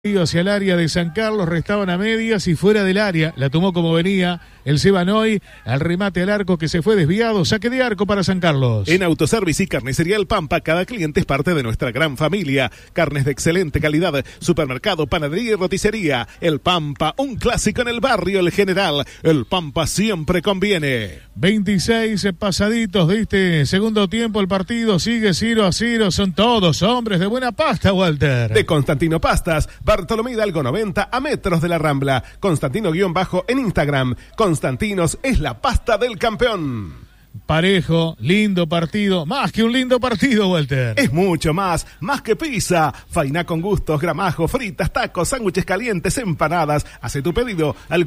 Hacia el área de San Carlos, restaban a medias y fuera del área, la tomó como venía el Sebanoy, al remate al arco que se fue desviado, saque de arco para San Carlos. En Autoservice y Carnicería El Pampa, cada cliente es parte de nuestra gran familia. Carnes de excelente calidad, supermercado, panadería y roticería. El Pampa, un clásico en el barrio El General. El Pampa siempre conviene. 26 pasaditos de este segundo tiempo, el partido sigue 0-0, son todos hombres de buena pasta, Walter. De Constantino Pastas, Bartolomé Hidalgo 90 a metros de la Rambla. Constantino_ en Instagram. Constantinos es la pasta del campeón. Parejo, lindo partido, más que un lindo partido, Walter. Es mucho más que pizza. Faina con gustos, gramajo, fritas, tacos, sándwiches calientes, empanadas. Hace tu pedido al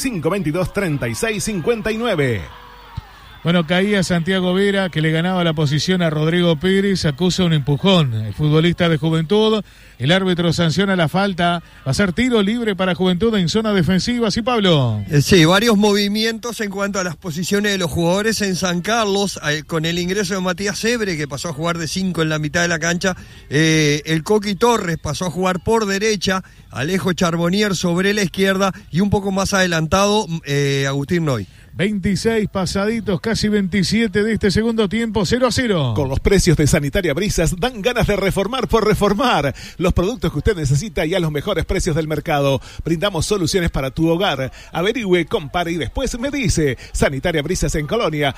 4522-3659. Bueno, caía Santiago Vera, que le ganaba la posición a Rodrigo Pérez, acusa un empujón. El futbolista de Juventud, el árbitro sanciona la falta, va a ser tiro libre para Juventud en zona defensiva, ¿sí, Pablo? Sí, varios movimientos en cuanto a las posiciones de los jugadores en San Carlos, con el ingreso de Matías Ebre, que pasó a jugar de 5 en la mitad de la cancha, el Coqui Torres pasó a jugar por derecha, Alejo Charbonnier sobre la izquierda y un poco más adelantado Agustín Noy. 26 pasaditos, casi 27 de este segundo tiempo, 0-0. Con los precios de Sanitaria Brisas, dan ganas de reformar por reformar. Los productos que usted necesita y a los mejores precios del mercado. Brindamos soluciones para tu hogar. Averigüe, compare y después me dice. Sanitaria Brisas en Colonia,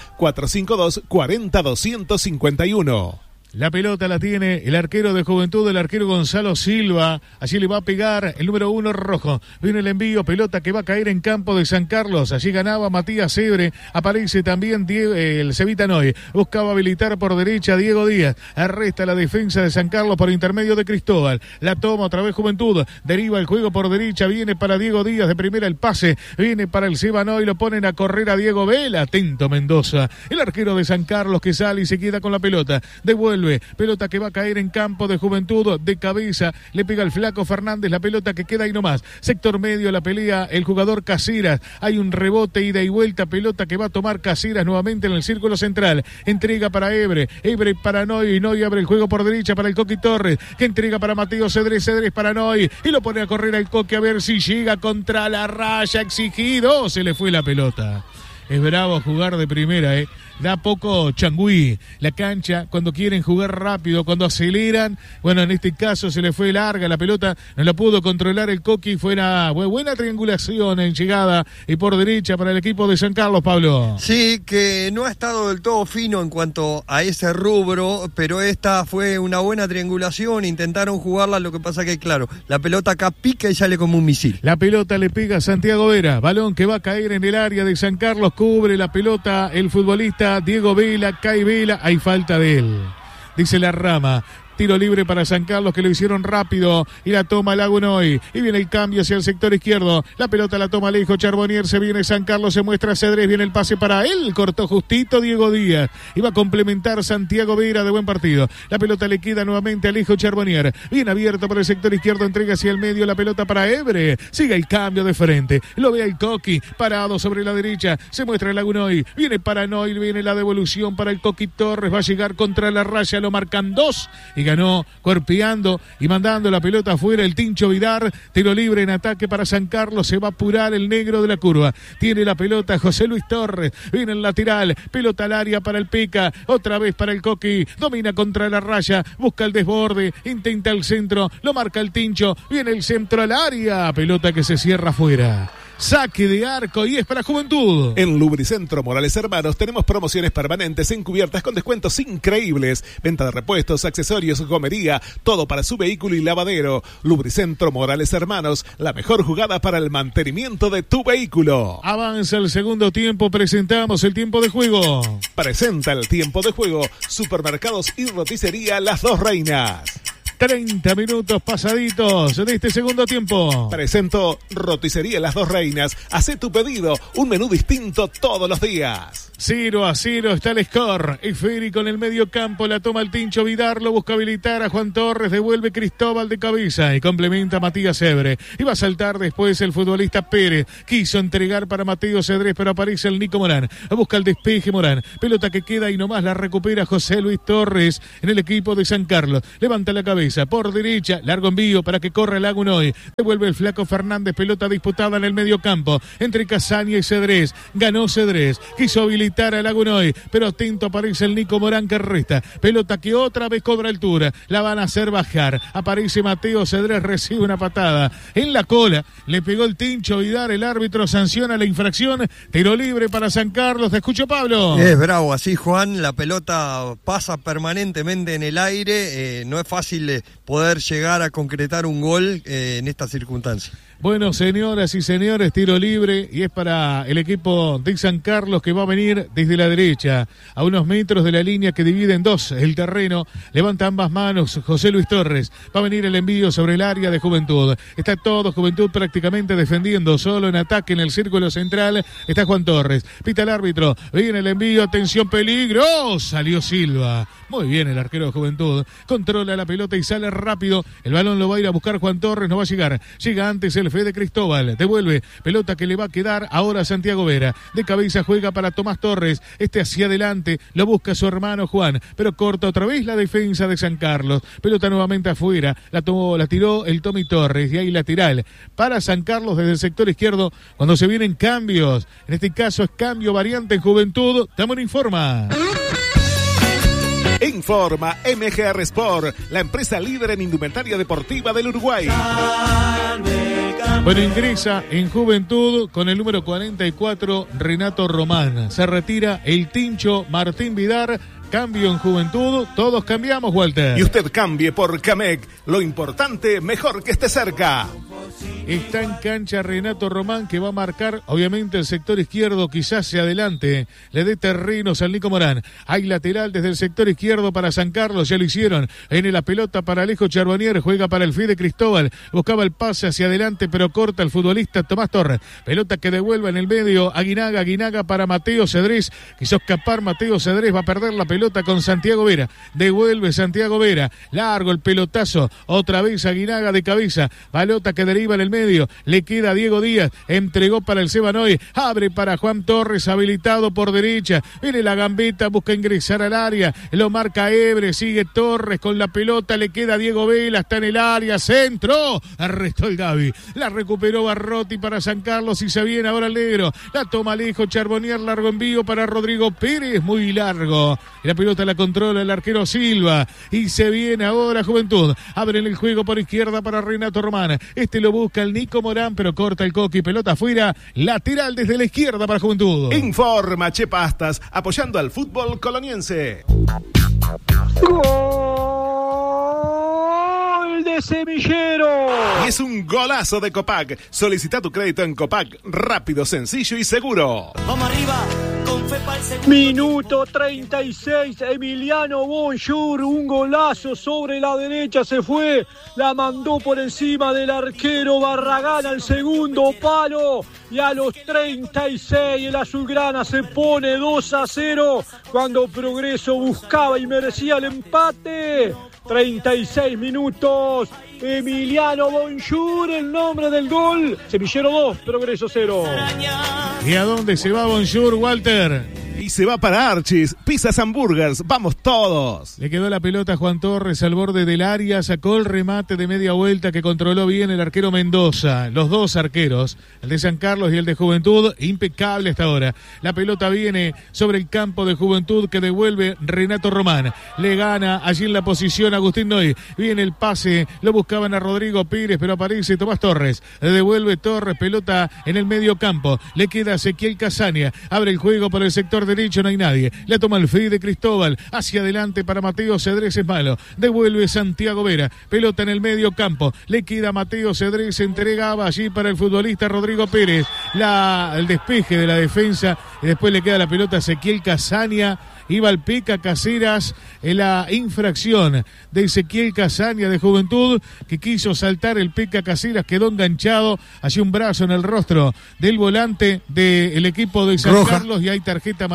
452-40251. La pelota la tiene el arquero de Juventud, el arquero Gonzalo Silva. Allí le va a pegar el número 1 rojo. Viene el envío, pelota que va a caer en campo de San Carlos. Allí ganaba Matías Ebre. Aparece también el Cevita Noy. Buscaba habilitar por derecha Diego Díaz. Arresta la defensa de San Carlos por intermedio de Cristóbal. La toma otra vez Juventud. Deriva el juego por derecha. Viene para Diego Díaz. De primera el pase. Viene para el Ceva Noy. Lo ponen a correr a Diego Vela. Atento Mendoza. El arquero de San Carlos que sale y se queda con la pelota. Devuelve. Pelota que va a caer en campo de Juventud, de cabeza, le pega el flaco Fernández, la pelota que queda ahí nomás, sector medio, la pelea el jugador Caseras, hay un rebote, ida y vuelta, pelota que va a tomar Caseras nuevamente en el círculo central, entrega para Ebre para Noy, Noy abre el juego por derecha para el Coqui Torres, que entrega para Mateo Cedrés para Noy, y lo pone a correr al Coqui a ver si llega contra la raya, exigido, se le fue la pelota. Es bravo jugar de primera, da poco changüí la cancha cuando quieren jugar rápido, cuando aceleran. Bueno, en este caso se le fue larga la pelota, no la pudo controlar el Coqui. Fue una buena triangulación en llegada y por derecha para el equipo de San Carlos, Pablo. Sí, que no ha estado del todo fino en cuanto a ese rubro, pero esta fue una buena triangulación, intentaron jugarla, lo que pasa que claro, la pelota acá pica y sale como un misil. La pelota le pega a Santiago Vera, balón que va a caer en el área de San Carlos, cubre la pelota el futbolista Diego Vela, cae Vela, hay falta de él, dice la Rama. Tiro libre para San Carlos, que lo hicieron rápido y la toma Lago Noy. Y viene el cambio hacia el sector izquierdo. La pelota la toma Alejo Charbonnier. Se viene San Carlos, se muestra Cedrés. Viene el pase para él. Cortó justito Diego Díaz. Iba a complementar Santiago Vera de buen partido. La pelota le queda nuevamente a Alejo Charbonnier. Bien abierto por el sector izquierdo. Entrega hacia el medio la pelota para Ebre. Sigue el cambio de frente. Lo ve el Coqui. Parado sobre la derecha. Se muestra el Lago Noy. Viene para Noy. Viene la devolución para el Coqui Torres. Va a llegar contra la raya. Lo marcan 2. Y ganó cuerpeando y mandando la pelota afuera el Tincho Vidar. Tiro libre en ataque para San Carlos. Se va a apurar el negro de la curva. Tiene la pelota José Luis Torres. Viene el lateral. Pelota al área para el Peca. Otra vez para el Coqui. Domina contra la raya. Busca el desborde. Intenta el centro. Lo marca el Tincho. Viene el centro al área. Pelota que se cierra afuera. Saque de arco y es para Juventud. En Lubricentro Morales Hermanos tenemos promociones permanentes en cubiertas con descuentos increíbles. Venta de repuestos, accesorios, gomería, todo para su vehículo y lavadero. Lubricentro Morales Hermanos, la mejor jugada para el mantenimiento de tu vehículo. Avanza el segundo tiempo, presentamos el tiempo de juego. Presenta el tiempo de juego, Supermercados y Roticería Las Dos Reinas. 30 minutos pasaditos de este segundo tiempo. Presento Roticería Las Dos Reinas. Hacé tu pedido, un menú distinto todos los días. 0-0 está el score. Esférico en el medio campo, la toma el Tincho Vidar, lo busca habilitar a Juan Torres, devuelve Cristóbal de cabeza y complementa a Matías Sebre. Iba a saltar después el futbolista Pérez, quiso entregar para Mateo Cedrés, pero aparece el Nico Morán, busca el despeje Morán, pelota que queda y nomás la recupera José Luis Torres en el equipo de San Carlos. Levanta la cabeza, por derecha, largo envío para que corra el Agunoy, devuelve el Flaco Fernández, pelota disputada en el medio campo, entre Casaña y Cedrés, ganó Cedrés, quiso habilitar a Lagunoy, pero atento aparece el Nico Morán que resta, pelota que otra vez cobra altura, la van a hacer bajar, aparece Mateo Cedrés, recibe una patada en la cola, le pegó el Tincho Vidar, el árbitro sanciona la infracción, tiro libre para San Carlos. Te escucho, Pablo. Es bravo así, Juan, la pelota pasa permanentemente en el aire, no es fácil poder llegar a concretar un gol en esta circunstancia. Bueno, señoras y señores, tiro libre y es para el equipo de San Carlos que va a venir desde la derecha, a unos metros de la línea que divide en dos el terreno. Levanta ambas manos José Luis Torres. Va a venir el envío sobre el área de Juventud. Está todo Juventud prácticamente defendiendo, solo en ataque en el círculo central. Está Juan Torres. Pita el árbitro. Viene el envío, atención, peligro. Salió Silva. Muy bien el arquero de Juventud. Controla la pelota y sale rápido. El balón lo va a ir a buscar Juan Torres, no va a llegar. Llega antes el Fede Cristóbal, devuelve, pelota que le va a quedar ahora a Santiago Vera, de cabeza juega para Tomás Torres, hacia adelante, lo busca su hermano Juan, pero corta otra vez la defensa de San Carlos, pelota nuevamente afuera, la tiró el Tommy Torres, y ahí lateral, para San Carlos desde el sector izquierdo, cuando se vienen cambios, en este caso es cambio variante en Juventud, Tamón informa. Informa MGR Sport, la empresa líder en indumentaria deportiva del Uruguay. Bueno, ingresa en Juventud con el número 44, Renato Román. Se retira el Tincho Martín Vidar. Cambio en Juventud, todos cambiamos, Walter. Y usted cambie por Camec, lo importante, mejor que esté cerca. Está en cancha Renato Román, que va a marcar, obviamente, el sector izquierdo, quizás se adelante, le dé terrenos al Nico Morán. Hay lateral desde el sector izquierdo para San Carlos, ya lo hicieron. En la pelota para Alejo Charbonnier, juega para el Fede Cristóbal, buscaba el pase hacia adelante, pero corta el futbolista Tomás Torres. Pelota que devuelve en el medio, Aguinaga para Mateo Cedrés, quiso escapar Mateo Cedrés, va a perder la pelota con Santiago Vera, devuelve Santiago Vera, largo el pelotazo, otra vez Aguinaga de cabeza, pelota que deriva en el medio, le queda a Diego Díaz, entregó para el Sebanoy, abre para Juan Torres, habilitado por derecha, viene la gambeta, busca ingresar al área, lo marca Ebre, sigue Torres con la pelota, le queda a Diego Vela, está en el área, centro, arrestó el Gavi, la recuperó Barrotti para San Carlos y se viene ahora el negro, la toma Alejo Charbonnier, largo envío para Rodrigo Pérez, muy largo, la pelota la controla el arquero Silva y se viene ahora Juventud, abren el juego por izquierda para Renato Román, lo busca el Nico Morán, pero corta el Coqui, pelota afuera, lateral desde la izquierda para Juventud. Informa Che Pastas, apoyando al fútbol coloniense. ¡Gol de Semillero! Y es un golazo de Copac. Solicita tu crédito en Copac, rápido, sencillo y seguro. Vamos arriba, con fe para el segundo. Minuto 36, Emiliano Bonjour, un golazo sobre la derecha, se fue, la mandó por encima del arquero Barragán al segundo palo, y a los 36 el azulgrana se pone 2-0, cuando Progreso buscaba y merecía el empate. 36 minutos, Emiliano Bonjour, el nombre del gol. Semillero 2, Progreso 0. ¿Y a dónde se va Bonjour, Walter? Y se va para Archis, Pizzas Hamburgers, vamos todos. Le quedó la pelota a Juan Torres al borde del área, sacó el remate de media vuelta que controló bien el arquero Mendoza. Los dos arqueros, el de San Carlos y el de Juventud, impecable hasta ahora. La pelota viene sobre el campo de Juventud que devuelve Renato Román. Le gana allí en la posición Agustín Noy. Viene el pase, lo buscaban a Rodrigo Pires, pero aparece Tomás Torres. Le devuelve Torres, pelota en el medio campo. Le queda Ezequiel Casaña, abre el juego por el sector derecho, no hay nadie, la toma el Fede Cristóbal, hacia adelante para Mateo Cedrés, es malo, devuelve Santiago Vera, pelota en el medio campo, le queda Mateo Cedrés, entregaba allí para el futbolista Rodrigo Pérez, el despeje de la defensa, y después le queda la pelota a Ezequiel Casaña. Iba al Pica Caseras en la infracción de Ezequiel Casaña de Juventud, que quiso saltar el Pica Caseras, quedó enganchado, hacía un brazo en el rostro del volante del equipo de San Carlos y hay tarjeta amarilla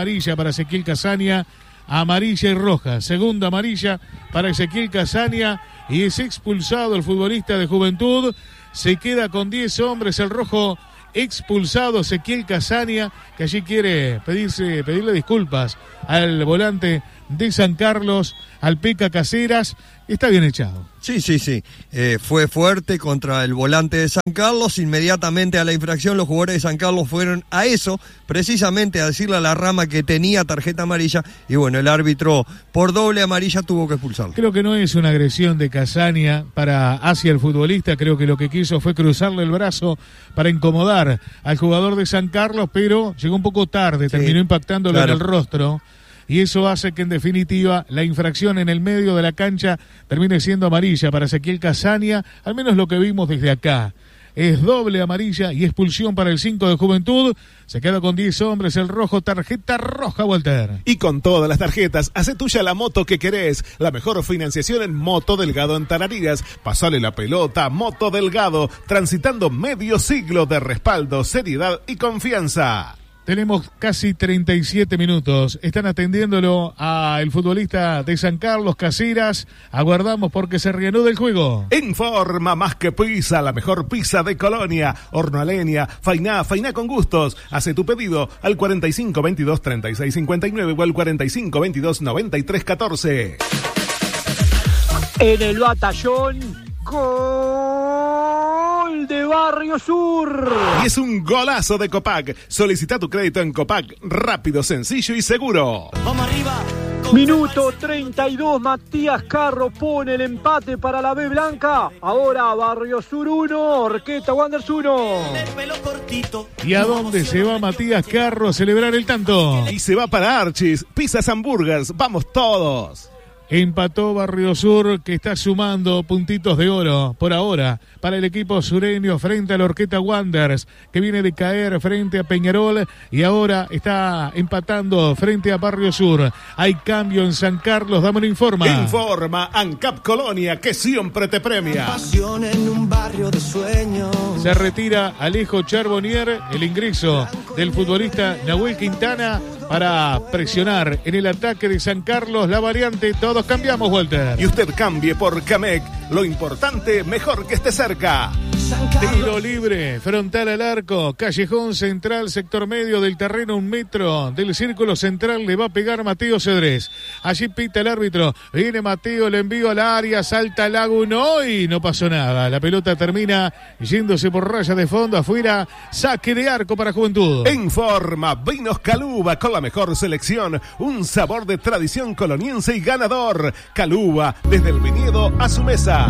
amarilla para Ezequiel Casaña, amarilla y roja. Segunda amarilla para Ezequiel Casaña y es expulsado el futbolista de Juventud. Se queda con 10 hombres el rojo expulsado Ezequiel Casaña, que allí quiere pedirle disculpas al volante de San Carlos, al Peca Caseras. Está bien echado. Sí. Fue fuerte contra el volante de San Carlos. Inmediatamente a la infracción los jugadores de San Carlos fueron a eso, precisamente a decirle a la Rama que tenía tarjeta amarilla, y bueno, el árbitro por doble amarilla tuvo que expulsarlo. Creo que no es una agresión de Casaña hacia el futbolista. Creo que lo que quiso fue cruzarle el brazo para incomodar al jugador de San Carlos, pero llegó un poco tarde, terminó impactándolo en el rostro. Y eso hace que en definitiva la infracción en el medio de la cancha termine siendo amarilla para Ezequiel Casaña, al menos lo que vimos desde acá. Es doble amarilla y expulsión para el 5 de Juventud. Se queda con 10 hombres el rojo, tarjeta roja, Walter. Y con todas las tarjetas, hace tuya la moto que querés. La mejor financiación en Moto Delgado en Tarariras. Pasale la pelota, Moto Delgado, transitando medio siglo de respaldo, seriedad y confianza. Tenemos casi 37 minutos. Están atendiéndolo al futbolista de San Carlos, Caseras. Aguardamos porque se reanuda el juego. Informa Más que Pizza, la mejor pizza de Colonia. Horno a leña, fainá con gustos. Hace tu pedido al 45 22 36 59 o al 45 22 93 14. En el batallón, gol de Barrio Sur. Y es un golazo de Copac. Solicita tu crédito en Copac, rápido, sencillo y seguro. Vamos arriba. Minuto 32, Matías Carro pone el empate para la B Blanca. Ahora Barrio Sur 1, Orquesta Wanderers 1. ¿Y a dónde se va Matías Carro a celebrar el tanto? Y se va para Archis, Pizzas Hamburgers, vamos todos. Empató Barrio Sur, que está sumando puntitos de oro por ahora para el equipo sureño frente a la Orquesta Wanderers, que viene de caer frente a Peñarol y ahora está empatando frente a Barrio Sur. Hay cambio en San Carlos, dámelo informa. Informa ANCAP Colonia, que siempre te premia. Se retira Alejo Charbonnier, el ingreso del futbolista Nahuel Quintana para presionar en el ataque de San Carlos. La variante, todos cambiamos, Walter. Y usted cambie por Camec. Lo importante, mejor que esté cerca. Tiro libre, frontal al arco, callejón central, sector medio del terreno, 1 metro del círculo central, le va a pegar Mateo Cedrés. Allí pita el árbitro, viene Mateo, le envío al área, salta Laguno y no pasó nada. La pelota termina yéndose por raya de fondo, afuera, saque de arco para Juventud. En forma, Vinos Caluba con la mejor selección, un sabor de tradición coloniense y ganador. Caluba, desde el viñedo a su mesa.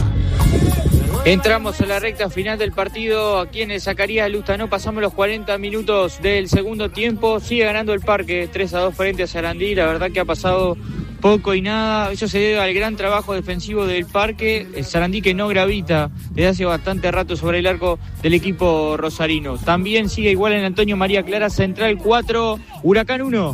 Entramos a la recta final del partido aquí en el Zacarías Lustanó, pasamos los 40 minutos del segundo tiempo, sigue ganando el Parque 3-2 frente a Sarandí. La verdad que ha pasado poco y nada, eso se debe al gran trabajo defensivo del Parque, el Sarandí que no gravita desde hace bastante rato sobre el arco del equipo rosarino. También sigue igual en Antonio María Clara, Central 4, Huracán 1.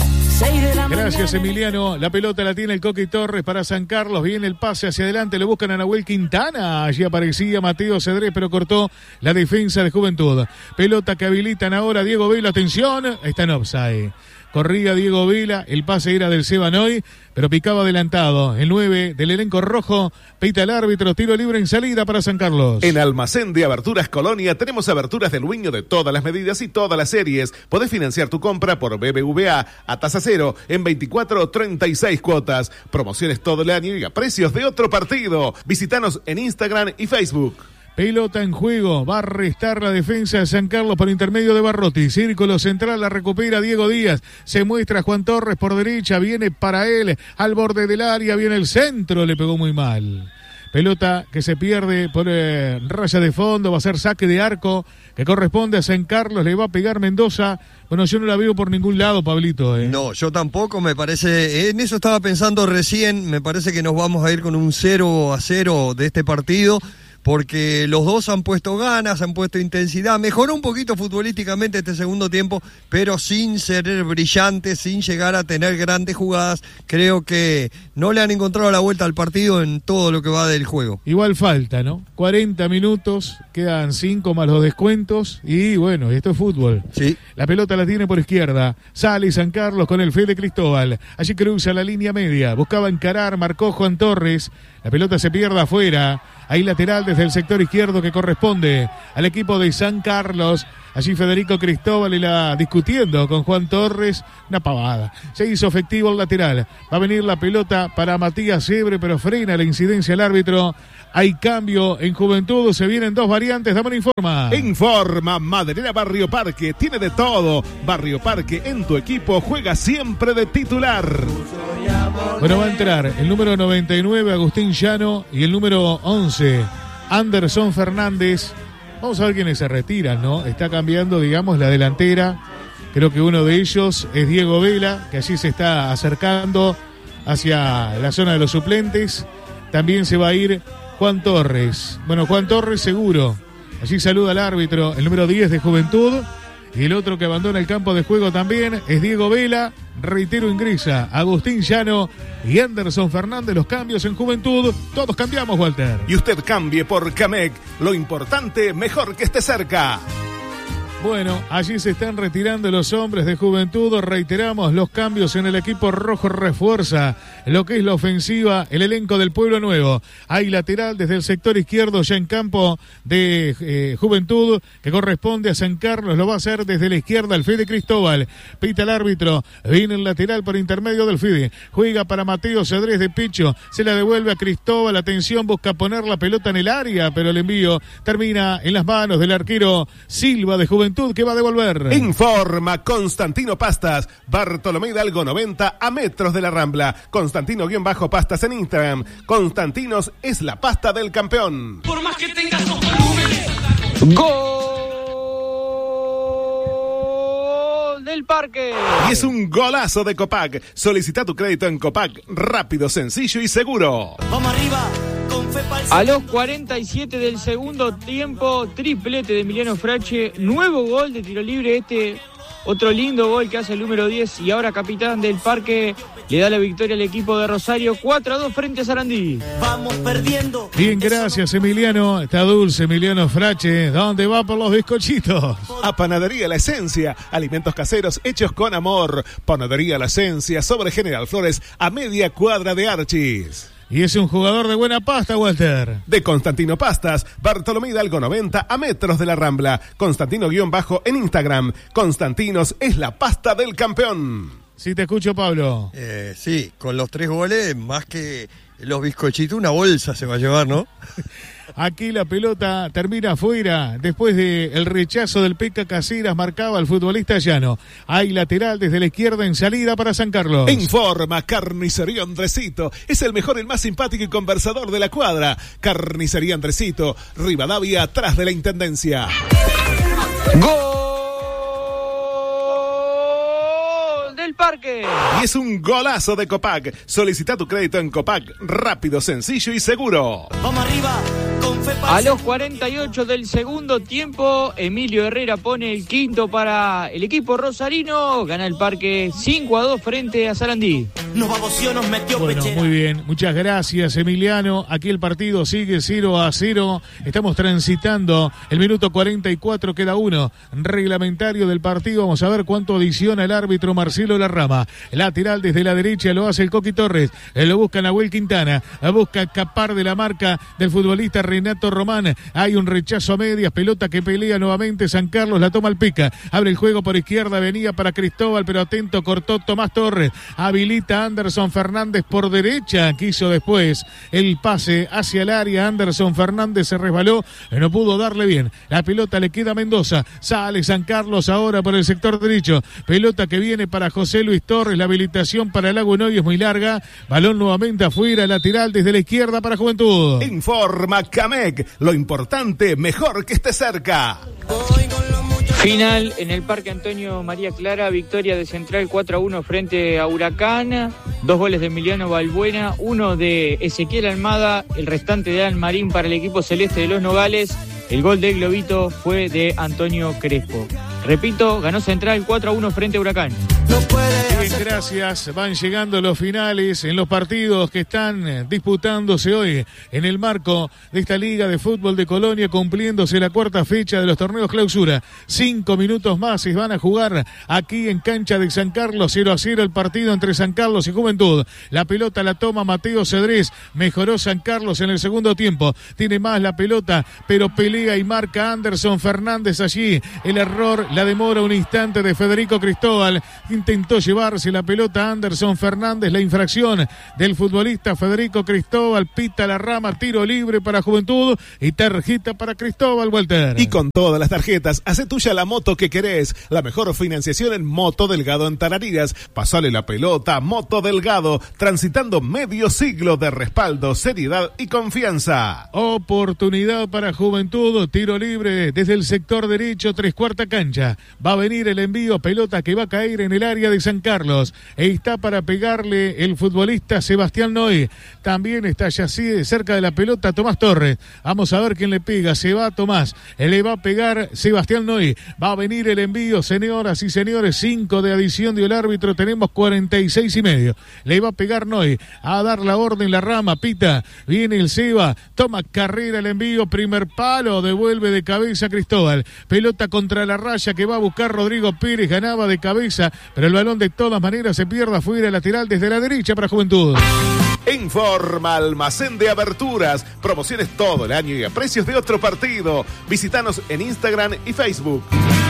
Gracias, Emiliano. La pelota la tiene el Coqui Torres para San Carlos. Viene el pase hacia adelante. Lo buscan a Nahuel Quintana. Allí aparecía Mateo Cedrés, pero cortó la defensa de Juventud. Pelota que habilitan ahora Diego Vela. Atención. Está en offside. Corría Diego Vela, el pase era del Sebanoy, pero picaba adelantado. El 9 del elenco rojo, pita el árbitro, tiro libre en salida para San Carlos. En Almacén de Aberturas Colonia tenemos aberturas del Luño de todas las medidas y todas las series. Podés financiar tu compra por BBVA a tasa cero en 24 o 36 cuotas. Promociones todo el año y a precios de otro partido. Visítanos en Instagram y Facebook. Pelota en juego, va a restar la defensa de San Carlos por intermedio de Barrotti. Círculo central, la recupera Diego Díaz. Se muestra Juan Torres por derecha, viene para él, al borde del área, viene el centro, le pegó muy mal. Pelota que se pierde por raya de fondo, va a ser saque de arco que corresponde a San Carlos, le va a pegar Mendoza. Bueno, yo no la veo por ningún lado, Pablito. No, yo tampoco, me parece, en eso estaba pensando recién, me parece que nos vamos a ir con un 0-0 de este partido. porque los dos han puesto ganas, han puesto intensidad. Mejoró un poquito futbolísticamente este segundo tiempo, pero sin ser brillante, sin llegar a tener grandes jugadas. Creo que no le han encontrado la vuelta al partido en todo lo que va del juego. Igual falta, ¿no? 40 minutos, quedan 5 más los descuentos y bueno, esto es fútbol. Sí. La pelota la tiene por izquierda, sale San Carlos con el Fede Cristóbal, allí cruza la línea media, buscaba encarar, marcó Juan Torres, la pelota se pierde afuera, hay lateral desde el sector izquierdo que corresponde al equipo de San Carlos. Allí Federico Cristóbal y la discutiendo con Juan Torres, una pavada. Se hizo efectivo el lateral. Va a venir la pelota para Matías Sebre, pero frena la incidencia el árbitro. Hay cambio en Juventud, se vienen 2 variantes. Dame informa. Informa Maderera Barrio Parque, tiene de todo. Barrio Parque en tu equipo, juega siempre de titular. Bueno, va a entrar el número 99, Agustín Llano, y el número 11, Anderson Fernández. Vamos a ver quiénes se retiran, ¿no? Está cambiando, digamos, la delantera. Creo que uno de ellos es Diego Vela, que allí se está acercando hacia la zona de los suplentes. También se va a ir Juan Torres. Bueno, Juan Torres seguro. Allí saluda al árbitro, el número 10 de Juventud. Y el otro que abandona el campo de juego también es Diego Vela. Reitero, ingresa Agustín Llano y Anderson Fernández. Los cambios en Juventud. Todos cambiamos, Walter. Y usted cambie por Camec. Lo importante, mejor que esté cerca. Bueno, allí se están retirando los hombres de Juventud. Reiteramos, los cambios en el equipo rojo refuerza lo que es la ofensiva, el elenco del Pueblo Nuevo. Hay lateral desde el sector izquierdo ya en campo de Juventud, que corresponde a San Carlos. Lo va a hacer desde la izquierda el Fede Cristóbal. Pita el árbitro, viene el lateral por intermedio del Fede. Juega para Mateo Cedrés de Picho, se la devuelve a Cristóbal. Atención, busca poner la pelota en el área, pero el envío termina en las manos del arquero Silva de Juventud, que va a devolver. Informa Constantino Pastas, Bartolomé Hidalgo 90 a metros de la Rambla. Constantino-Pastas en Instagram. Constantinos es la pasta del campeón. Por más que tengas dos volúmenes. ¡Gol del Parque! Y es un golazo de Copac. Solicita tu crédito en Copac, rápido, sencillo y seguro. Vamos arriba. A los 47 del segundo tiempo, triplete de Emiliano Frache, nuevo gol de tiro libre, otro lindo gol que hace el número 10 y ahora capitán del Parque, le da la victoria al equipo de Rosario, 4-2 frente a Sarandí. Vamos perdiendo. Bien, gracias Emiliano, está dulce Emiliano Frache, ¿dónde va por los bizcochitos? A Panadería La Esencia, alimentos caseros hechos con amor. Panadería La Esencia, sobre General Flores, a media cuadra de Archis. Y es un jugador de buena pasta, Walter. De Constantino Pastas, Bartolomé Hidalgo 90 a metros de la Rambla. Constantino_ en Instagram. Constantinos es la pasta del campeón. Sí, te escucho, Pablo. Sí, con los 3 goles, más que los bizcochitos, una bolsa se va a llevar, ¿no? Aquí la pelota termina afuera. Después del rechazo del Peca Caseras, marcaba el futbolista Llano. Hay lateral desde la izquierda en salida para San Carlos. Informa Carnicería Andresito. Es el mejor, el más simpático y conversador de la cuadra. Carnicería Andresito. Rivadavia, atrás de la Intendencia. ¡Gol del Parque! Y es un golazo de Copac. Solicita tu crédito en Copac, rápido, sencillo y seguro. Vamos arriba. A los 48 del segundo tiempo, Emilio Herrera pone el quinto para el equipo rosarino. Gana el Parque 5-2 frente a Sarandí. Nos baboció, nos metió pechera. Muy bien, muchas gracias Emiliano. Aquí el partido sigue 0-0. Estamos transitando el minuto 44, queda 1 reglamentario del partido. Vamos a ver cuánto adiciona el árbitro Marcelo Larrama. Lateral desde la derecha lo hace el Coqui Torres. Lo busca Nahuel Quintana. Busca escapar de la marca del futbolista Renato Román. Hay un rechazo a medias, pelota que pelea nuevamente San Carlos, la toma el Pica, abre el juego por izquierda, venía para Cristóbal, pero atento, cortó Tomás Torres, habilita Anderson Fernández por derecha, quiso después el pase hacia el área, Anderson Fernández se resbaló, no pudo darle bien, la pelota le queda a Mendoza, sale San Carlos ahora por el sector derecho, pelota que viene para José Luis Torres, la habilitación para el Lago Noy es muy larga, balón nuevamente afuera, lateral desde la izquierda para Juventud. Informa Camec, lo importante, mejor que esté cerca. Final en el Parque Antonio María Clara, victoria de Central 4-1 frente a Huracán. 2 goles de Emiliano Balbuena, 1 de Ezequiel Almada, el restante de Alan Marín para el equipo celeste de Los Nogales. El gol del Globito fue de Antonio Crespo. Repito, ganó Central 4-1 frente a Huracán. Bien, gracias. Van llegando los finales en los partidos que están disputándose hoy en el marco de esta Liga de Fútbol de Colonia, cumpliéndose la 4ª fecha de los torneos clausura. 5 minutos más se van a jugar aquí en cancha de San Carlos. 0-0 el partido entre San Carlos y Juventud. La pelota la toma Mateo Cedrés. Mejoró San Carlos en el segundo tiempo. Tiene más la pelota, pero pelea y marca Anderson Fernández allí. El error, la demora un instante de Federico Cristóbal. Intentó llevarse la pelota Anderson Fernández, la infracción del futbolista Federico Cristóbal. Pita la rama, tiro libre para Juventud y tarjeta para Cristóbal, Walter. Y con todas las tarjetas, hace tuya la moto que querés. La mejor financiación en Moto Delgado en Tarariras. Pasale la pelota, Moto Delgado, transitando medio siglo de respaldo, seriedad y confianza. Oportunidad para Juventud, tiro libre desde el sector derecho, 3/4 cancha. Va a venir el envío, pelota que va a caer en el área de San Carlos. Está para pegarle el futbolista Sebastián Noy. También está ya así cerca de la pelota Tomás Torres. Vamos a ver quién le pega. Se va Tomás. Le va a pegar Sebastián Noy. Va a venir el envío, señoras y señores. 5 de adición dio el árbitro. Tenemos 46,5. Le va a pegar Noy. A dar la orden la rama. Pita. Viene el Seba. Toma carrera el envío. Primer palo. Devuelve de cabeza Cristóbal. Pelota contra la raya que va a buscar Rodrigo Pérez. Ganaba de cabeza, pero el balón de todas maneras se pierde afuera, lateral desde la derecha para Juventud. Informa Almacén de Aberturas. Promociones todo el año y a precios de otro partido. Visítanos en Instagram y Facebook.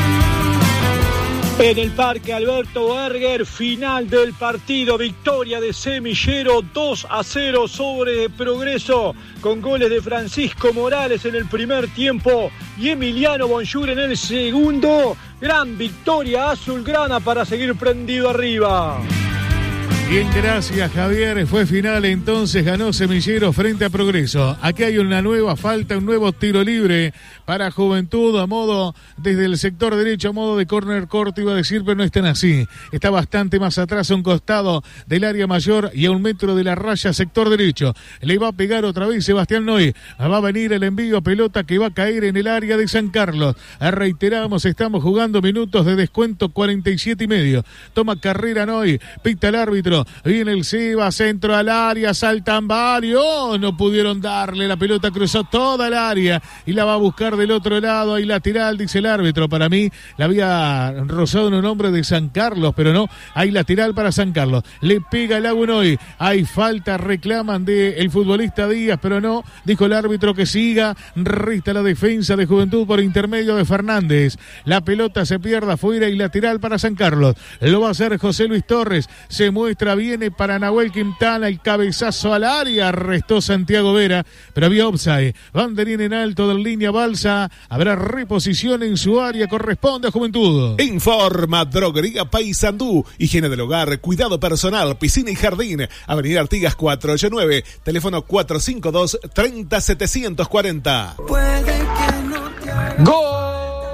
En el Parque Alberto Berger, final del partido, victoria de Semillero 2-0 sobre Progreso, con goles de Francisco Morales en el primer tiempo y Emiliano Bonjour en el segundo. Gran victoria azulgrana para seguir prendido arriba. Bien, gracias Javier. Fue final entonces, ganó Semillero frente a Progreso. Aquí hay una nueva falta, un nuevo tiro libre para Juventud a modo, desde el sector derecho, a modo de córner corto, iba a decir, pero no están así. Está bastante más atrás, a un costado del área mayor y a 1 metro de la raya, sector derecho. Le va a pegar otra vez Sebastián Noy. Va a venir el envío, pelota que va a caer en el área de San Carlos. Reiteramos, estamos jugando minutos de descuento, 47,5. Toma carrera Noy, pita el árbitro. Viene el Seba, centro al área, saltan varios, no pudieron darle, la pelota cruzó toda el área y la va a buscar del otro lado, hay lateral, dice el árbitro. Para mí la había rozado en un hombre de San Carlos, pero no, hay lateral para San Carlos. Le pega el agua hoy, hay falta, reclaman del futbolista Díaz, pero no, dijo el árbitro que siga, resta la defensa de Juventud por intermedio de Fernández. La pelota se pierde afuera y lateral para San Carlos. Lo va a hacer José Luis Torres, se muestra, viene para Nahuel Quintana, el cabezazo al área, restó Santiago Vera, pero había offside. Banderín en alto de línea Balsa, habrá reposición en su área, corresponde a Juventud. Informa Droguería Paysandú, higiene del hogar, cuidado personal, piscina y jardín, Avenida Artigas 489, teléfono 452-30740. ¡Gol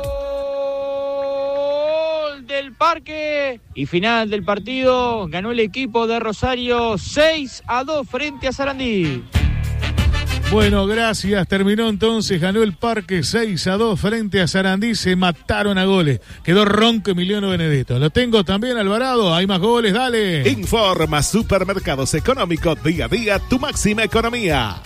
del Parque! Y final del partido, ganó el equipo de Rosario 6-2 frente a Sarandí. Bueno, gracias. Terminó entonces, ganó el Parque 6-2 frente a Sarandí. Se mataron a goles. Quedó ronco Emiliano Benedetto. Lo tengo también, Alvarado. Hay más goles, dale. Informa Supermercados Económicos, día a día, tu máxima economía.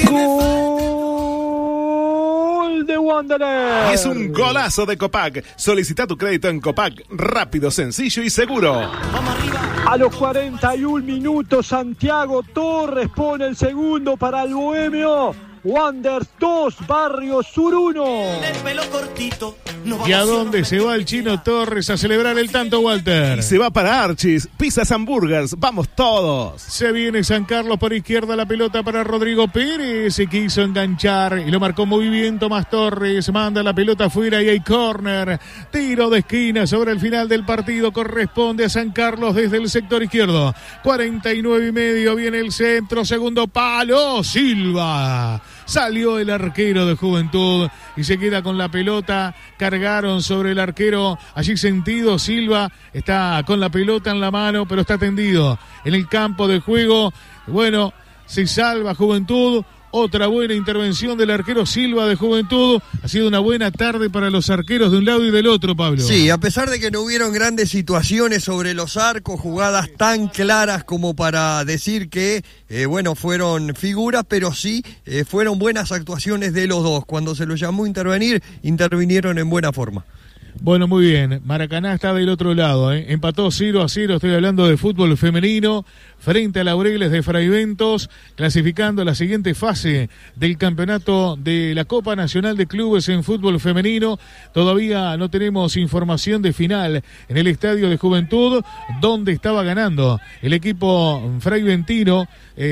Gol de Wanderer. Y es un golazo de Copac. Solicita tu crédito en Copac. Rápido, sencillo y seguro. Vamos arriba. A los 41 minutos, Santiago Torres pone el segundo para el Bohemio. Wanderers 2, Barrio Sur 1. El pelo cortito. ¿Y a dónde se va el Chino Torres a celebrar el tanto, Walter? Y se va para Archis, Pizzas Hamburgers, vamos todos. Se viene San Carlos por izquierda, la pelota para Rodrigo Pérez, se quiso enganchar y lo marcó muy bien Tomás Torres, manda la pelota afuera y hay córner, tiro de esquina sobre el final del partido, corresponde a San Carlos desde el sector izquierdo. 49,5, viene el centro, segundo palo, Silva Salió el arquero de Juventud y se queda con la pelota. Cargaron sobre el arquero. Allí sentido, Silva está con la pelota en la mano, pero está tendido en el campo de juego. Bueno, se salva Juventud. Otra buena intervención del arquero Silva de Juventud. Ha sido una buena tarde para los arqueros de un lado y del otro, Pablo. Sí, a pesar de que no hubieron grandes situaciones sobre los arcos, jugadas tan claras como para decir que, fueron figuras, pero sí fueron buenas actuaciones de los dos. Cuando se los llamó a intervenir, intervinieron en buena forma. Bueno, muy bien. Maracaná está del otro lado, Empató 0-0, estoy hablando de fútbol femenino, frente a Laureles de Fraiventos, clasificando a la siguiente fase del campeonato de la Copa Nacional de Clubes en fútbol femenino. Todavía no tenemos información de final en el Estadio de Juventud, donde estaba ganando el equipo fraiventino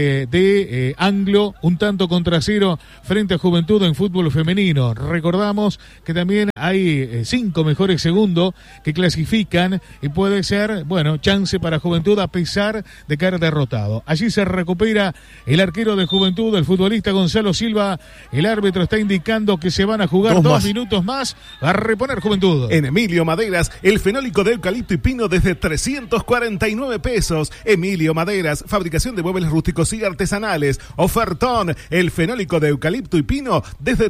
de Anglo, 1-0 frente a Juventud en fútbol femenino. Recordamos que también hay 5 mejores segundos que clasifican y puede ser, chance para Juventud a pesar de caer derrotado. Allí se recupera el arquero de Juventud, el futbolista Gonzalo Silva. El árbitro está indicando que se van a jugar 2 minutos más a reponer Juventud. En Emilio Maderas, el fenólico de eucalipto y pino desde 349 pesos. Emilio Maderas, fabricación de muebles rústicos y artesanales. Ofertón, el fenólico de eucalipto y pino desde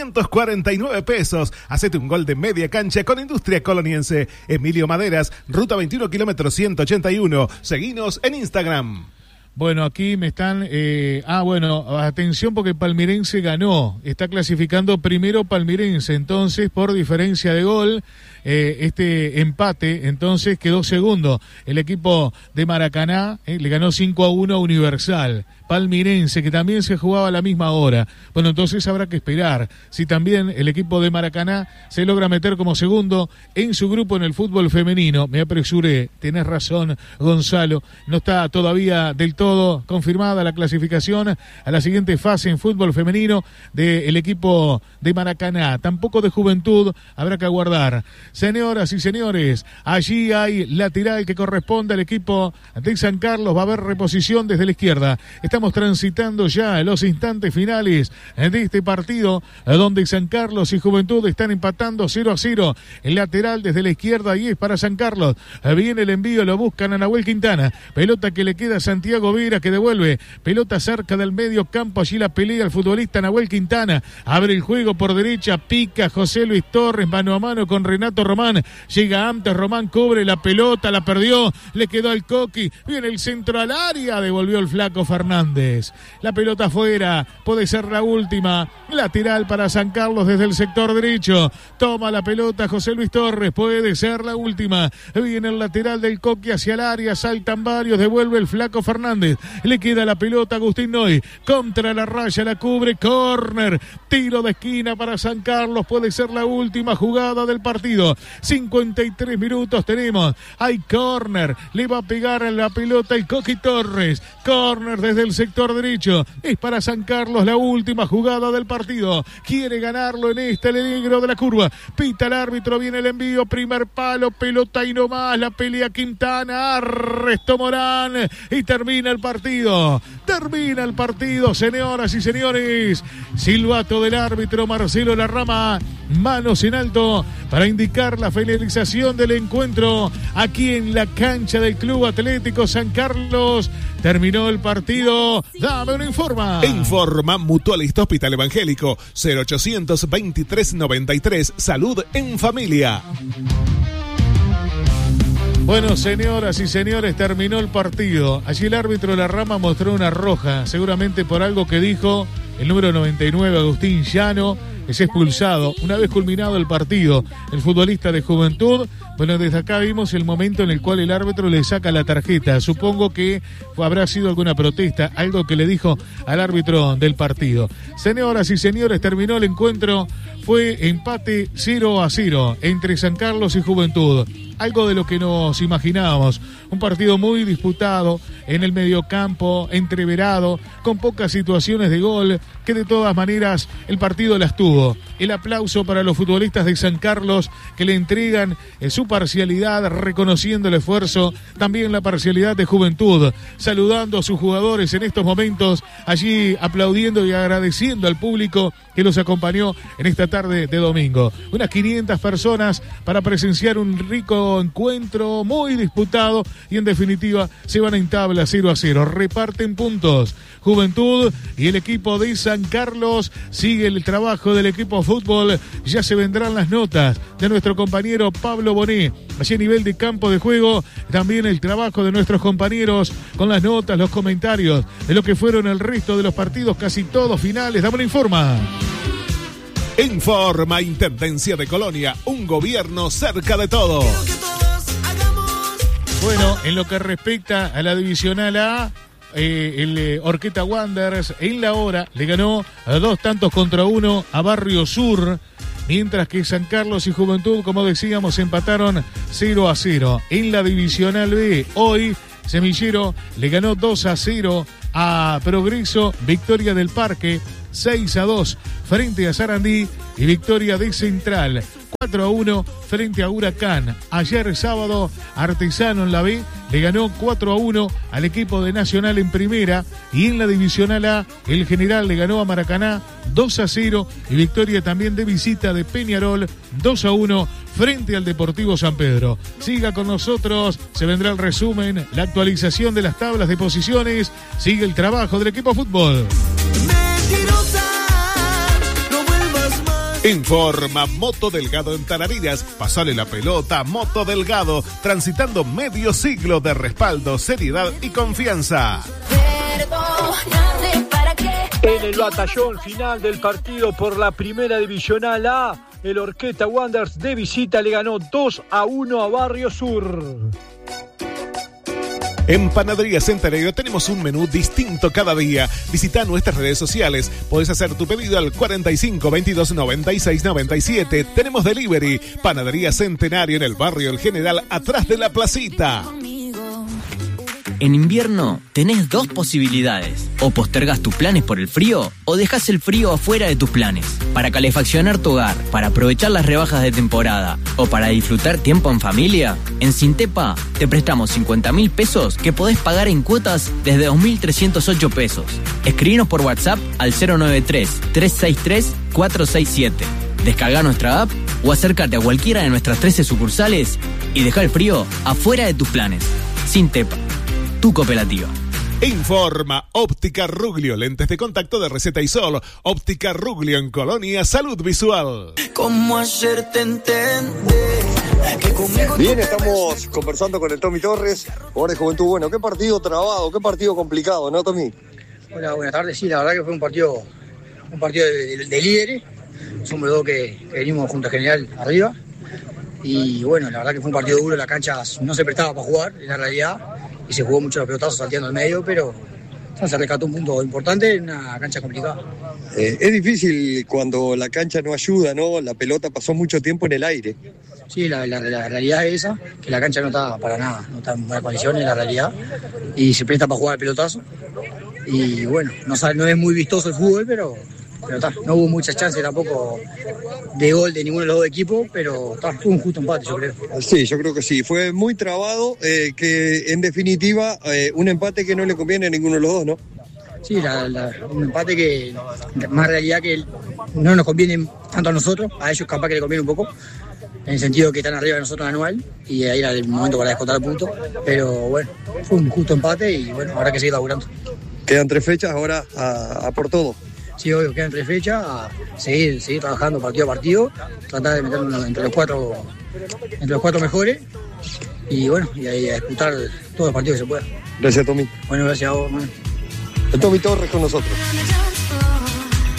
349 pesos. Hacete un gol de media cancha con Industria Coloniense. Emilio Maderas, ruta 21, kilómetro 181. Seguinos en Instagram. Bueno, aquí me están... atención porque Palmirense ganó. Está clasificando primero Palmirense. Entonces, por diferencia de gol, este empate, entonces quedó segundo. El equipo de Maracaná le ganó 5-1 a Universal. Palmirense, que también se jugaba a la misma hora. Bueno, entonces habrá que esperar si también el equipo de Maracaná se logra meter como segundo en su grupo en el fútbol femenino. Me apresuré, tenés razón, Gonzalo, no está todavía del todo confirmada la clasificación a la siguiente fase en fútbol femenino del equipo de Maracaná, tampoco de Juventud, habrá que aguardar. Señoras y señores, allí hay lateral que corresponde al equipo de San Carlos, va a haber reposición desde la izquierda. Estamos transitando ya los instantes finales de este partido, donde San Carlos y Juventud están empatando 0-0. El lateral desde la izquierda y es para San Carlos. Viene el envío, lo buscan a Nahuel Quintana. Pelota que le queda a Santiago Vera, que devuelve. Pelota cerca del medio campo, allí la pelea el futbolista Nahuel Quintana. Abre el juego por derecha, pica José Luis Torres, mano a mano con Renato Román. Llega antes, Román cubre la pelota, la perdió, le quedó al Coqui. Viene el centro al área, devolvió el flaco Fernández. La pelota afuera, puede ser la última. Lateral para San Carlos desde el sector derecho. Toma la pelota José Luis Torres, puede ser la última. Viene el lateral del Coqui hacia el área, saltan varios, devuelve el flaco Fernández. Le queda la pelota a Agustín Noy. Contra la raya, la cubre, córner. Tiro de esquina para San Carlos, puede ser la última jugada del partido. 53 minutos tenemos. Hay córner, le va a pegar a la pelota el Coqui Torres. Córner desde el sector derecho, es para San Carlos la última jugada del partido, quiere ganarlo en el negro de la curva, pita el árbitro, viene el envío, primer palo, pelota y no más, la pelea Quintana, arrestó Morán y termina el partido, señoras y señores. Silbato del árbitro Marcelo Larrama, manos en alto para indicar la finalización del encuentro aquí en la cancha del Club Atlético San Carlos. Terminó el partido. Dame una informa. Informa Mutualista Hospital Evangélico 0800 2393. Salud en familia. Bueno, señoras y señores, terminó el partido. Allí el árbitro Larrama mostró una roja, seguramente por algo que dijo el número 99, Agustín Llano. Es expulsado una vez culminado el partido. El futbolista de Juventud, bueno, desde acá vimos el momento en el cual el árbitro le saca la tarjeta. Supongo que habrá sido alguna protesta, algo que le dijo al árbitro del partido. Señoras y señores, terminó el encuentro fue empate 0-0 entre San Carlos y Juventud. Algo de lo que nos imaginábamos. Un partido muy disputado en el mediocampo, entreverado, con pocas situaciones de gol, que de todas maneras el partido las tuvo. El aplauso para los futbolistas de San Carlos que le entregan su parcialidad, reconociendo el esfuerzo, también la parcialidad de Juventud, saludando a sus jugadores en estos momentos, allí aplaudiendo y agradeciendo al público que los acompañó en esta tarde de domingo. Unas 500 personas para presenciar un rico encuentro muy disputado y en definitiva se van en tabla 0-0. Reparten puntos Juventud y el equipo de San Carlos. Sigue el trabajo del equipo fútbol. Ya se vendrán las notas de nuestro compañero Pablo Bonet. Allí a nivel de campo de juego, también el trabajo de nuestros compañeros con las notas, los comentarios de lo que fueron el resto de los partidos, casi todos finales. Dame una informa. Informa Intendencia de Colonia, un gobierno cerca de todo. Bueno, en lo que respecta a la Divisional A, el Horqueta Wanderers en la hora le ganó a 2-1 a Barrio Sur, mientras que San Carlos y Juventud, como decíamos, empataron 0-0. En la Divisional B, hoy Semillero le ganó 2-0 a Progreso, victoria del Parque 6-2 frente a Sarandí y victoria de Central 4-1 frente a Huracán. Ayer sábado, Artesano en la B le ganó 4-1 al equipo de Nacional en primera, y en la Divisional A el General le ganó a Maracaná 2-0 y victoria también de visita de Peñarol 2-1 frente al Deportivo San Pedro. Siga con nosotros, se vendrá el resumen, la actualización de las tablas de posiciones, sigue el trabajo del equipo fútbol. Informa Moto Delgado en Tarariras. Pasale la pelota, Moto Delgado, transitando medio siglo de respaldo, seriedad y confianza. En el batallón final del partido por la primera divisional A, el Horqueta Wanderers de visita le ganó 2-1 a Barrio Sur. En Panadería Centenario tenemos un menú distinto cada día. Visita nuestras redes sociales. Podés hacer tu pedido al 45 22 96 97. Tenemos delivery. Panadería Centenario en el barrio El General, atrás de la placita. En invierno tenés dos posibilidades: o postergas tus planes por el frío, o dejás el frío afuera de tus planes. Para calefaccionar tu hogar, para aprovechar las rebajas de temporada, o para disfrutar tiempo en familia, en Sintepa te prestamos 50.000 pesos que podés pagar en cuotas desde 2.308 pesos. Escribinos por WhatsApp al 093-363-467. Descarga nuestra app o acércate a cualquiera de nuestras 13 sucursales y deja el frío afuera de tus planes. Sintepa, tu cooperativa. Informa Óptica Ruglio, lentes de contacto de receta y sol. Óptica Ruglio en Colonia, salud visual. ¿Cómo hacerte entender que conmigo? Bien, estamos conversando con el Tommy Torres, jugador de Juventud. Bueno, qué partido trabado, qué partido complicado, ¿no, Tommy? Hola, buenas tardes. Sí, la verdad que fue un partido de líderes. Somos dos que venimos junto a General arriba. Y bueno, la verdad que fue un partido duro. La cancha no se prestaba para jugar, en la realidad. Y se jugó mucho los pelotazos salteando al medio, pero se rescató un punto importante en una cancha complicada. Es difícil cuando la cancha no ayuda, ¿no? La pelota pasó mucho tiempo en el aire. Sí, la realidad es esa, que la cancha no está para nada, no está en buenas condiciones, la realidad. Y se presta para jugar el pelotazo. Y bueno, no es muy vistoso el fútbol, pero no hubo muchas chances tampoco de gol de ninguno de los dos equipos, pero fue un justo empate, yo creo. Sí, yo creo que sí. Fue muy trabado, que en definitiva un empate que no le conviene a ninguno de los dos, ¿no? Sí, un empate que más realidad que no nos conviene tanto a nosotros, a ellos capaz que le conviene un poco, en el sentido que están arriba de nosotros anual, y ahí era el momento para descontar el punto, pero bueno, fue un justo empate y bueno, habrá que seguir laburando. Quedan 3 fechas ahora a por todo. Sí, obvio, quedan 3 fechas, a seguir trabajando partido a partido, tratar de meternos entre los cuatro mejores y bueno, y ahí a disputar todos los partidos que se puedan. Gracias, Tommy. Bueno, gracias a vos, man. El Tommy Torres con nosotros.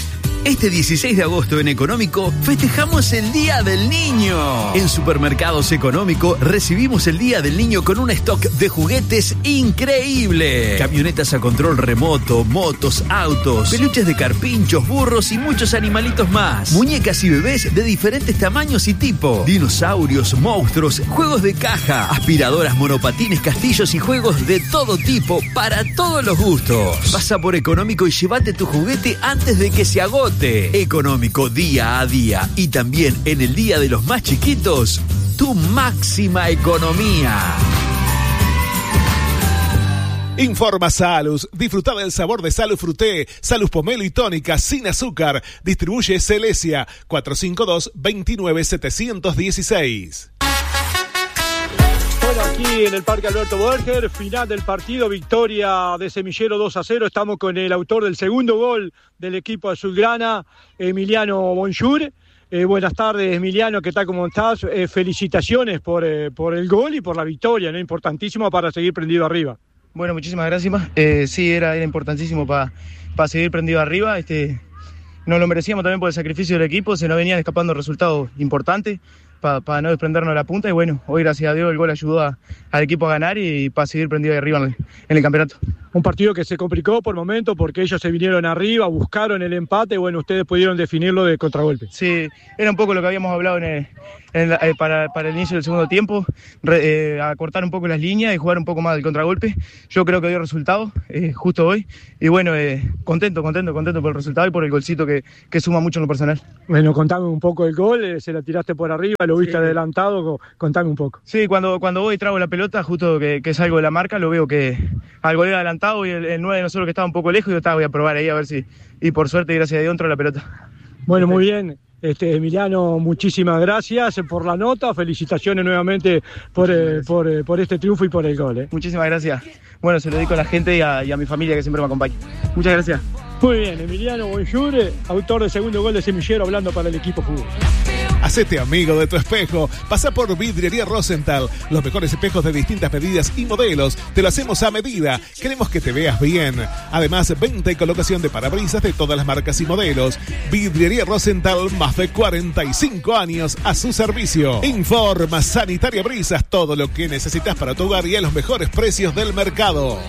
Este 16 de agosto en Económico festejamos el Día del Niño. En Supermercados Económico recibimos el Día del Niño con un stock de juguetes increíble. Camionetas a control remoto, motos, autos, peluches de carpinchos, burros y muchos animalitos más. Muñecas y bebés de diferentes tamaños y tipo. Dinosaurios, monstruos, juegos de caja, aspiradoras, monopatines, castillos y juegos de todo tipo para todos los gustos. Pasa por Económico y llévate tu juguete antes de que se agote. Económico día a día y también en el Día de los Más Chiquitos, tu máxima economía. Informa Salus. Disfruta del sabor de Salus Fruté, Salus Pomelo y Tónica sin azúcar. Distribuye Celesia 452-29716. Bueno, aquí en el Parque Alberto Borger, final del partido, victoria de Semillero 2-0. Estamos con el autor del segundo gol del equipo azulgrana, Emiliano Bonjour. Buenas tardes, Emiliano, ¿qué tal? ¿Cómo estás? Felicitaciones por el gol y por la victoria, ¿no? Importantísimo para seguir prendido arriba. Bueno, muchísimas gracias. Sí, era importantísimo para seguir prendido arriba. Nos lo merecíamos también por el sacrificio del equipo, se nos venían escapando resultados importantes para no desprendernos de la punta y bueno, hoy gracias a Dios el gol ayudó al equipo a ganar y para seguir prendido ahí arriba en el campeonato. Un partido que se complicó por momentos porque ellos se vinieron arriba, buscaron el empate y bueno, ustedes pudieron definirlo de contragolpe. Sí, era un poco lo que habíamos hablado para el inicio del segundo tiempo, acortar un poco las líneas y jugar un poco más del contragolpe. Yo creo que dio resultado justo hoy y bueno, contento por el resultado y por el golcito que suma mucho en lo personal. Bueno, contame un poco el gol, se la tiraste por arriba, lo viste adelantado, contame un poco. Sí, cuando voy trago la pelota, justo que salgo de la marca, lo veo que al golero adelantado y el 9 de nosotros que estaba un poco lejos, voy a probar ahí a ver si, y por suerte, gracias a Dios, entró la pelota. Bueno, muy bien. Emiliano, muchísimas gracias por la nota, felicitaciones nuevamente por este triunfo y por el gol. Muchísimas gracias. Bueno, se lo dedico a la gente y a mi familia que siempre me acompaña. Muchas gracias. Muy bien, Emiliano Bonjour, autor del segundo gol de Semillero, hablando para el equipo fútbol. Hacete amigo de tu espejo. Pasa por Vidriería Rosenthal. Los mejores espejos de distintas medidas y modelos. Te lo hacemos a medida. Queremos que te veas bien. Además, venta y colocación de parabrisas de todas las marcas y modelos. Vidriería Rosenthal, más de 45 años a su servicio. Informa Sanitaria Brisas. Todo lo que necesitas para tu hogar y a los mejores precios del mercado.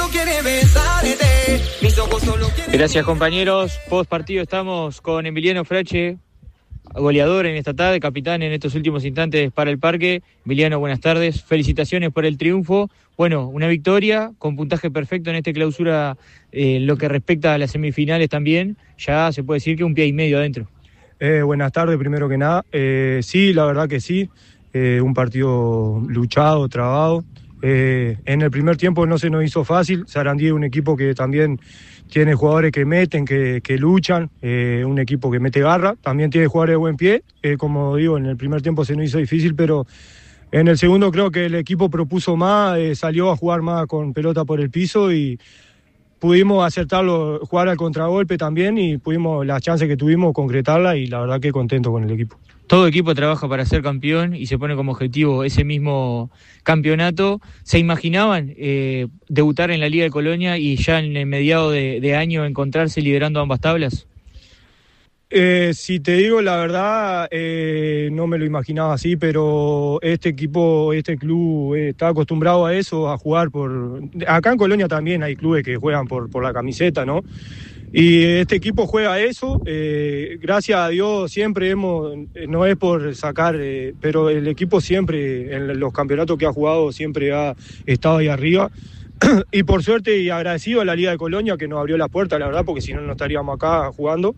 Gracias, compañeros. Post partido estamos con Emiliano Frache, goleador en esta tarde, capitán en estos últimos instantes para el Parque. Emiliano, buenas tardes, felicitaciones por el triunfo. Bueno, una victoria con puntaje perfecto en esta clausura, lo que respecta a las semifinales también, ya se puede decir que un pie y medio adentro. Buenas tardes, primero que nada. Sí, la verdad que sí, un partido luchado, trabado. En el primer tiempo no se nos hizo fácil. Sarandí es un equipo que también tiene jugadores que meten, que luchan, un equipo que mete garra, también tiene jugadores de buen pie. Como digo, en el primer tiempo se nos hizo difícil, pero en el segundo creo que el equipo propuso más, salió a jugar más con pelota por el piso y pudimos acertarlo, jugar al contragolpe también y pudimos, las chances que tuvimos, concretarla y la verdad que contento con el equipo. Todo equipo trabaja para ser campeón y se pone como objetivo ese mismo campeonato. ¿Se imaginaban debutar en la Liga de Colonia y ya en el mediado de año encontrarse liderando ambas tablas? Si te digo la verdad, no me lo imaginaba así, pero este equipo, este club está acostumbrado a eso, a jugar por... Acá en Colonia también hay clubes que juegan por la camiseta, ¿no? Y este equipo juega eso, gracias a Dios siempre no es por sacar, pero el equipo siempre, en los campeonatos que ha jugado, siempre ha estado ahí arriba. Y por suerte y agradecido a la Liga de Colonia que nos abrió la puerta, la verdad, porque si no, no estaríamos acá jugando.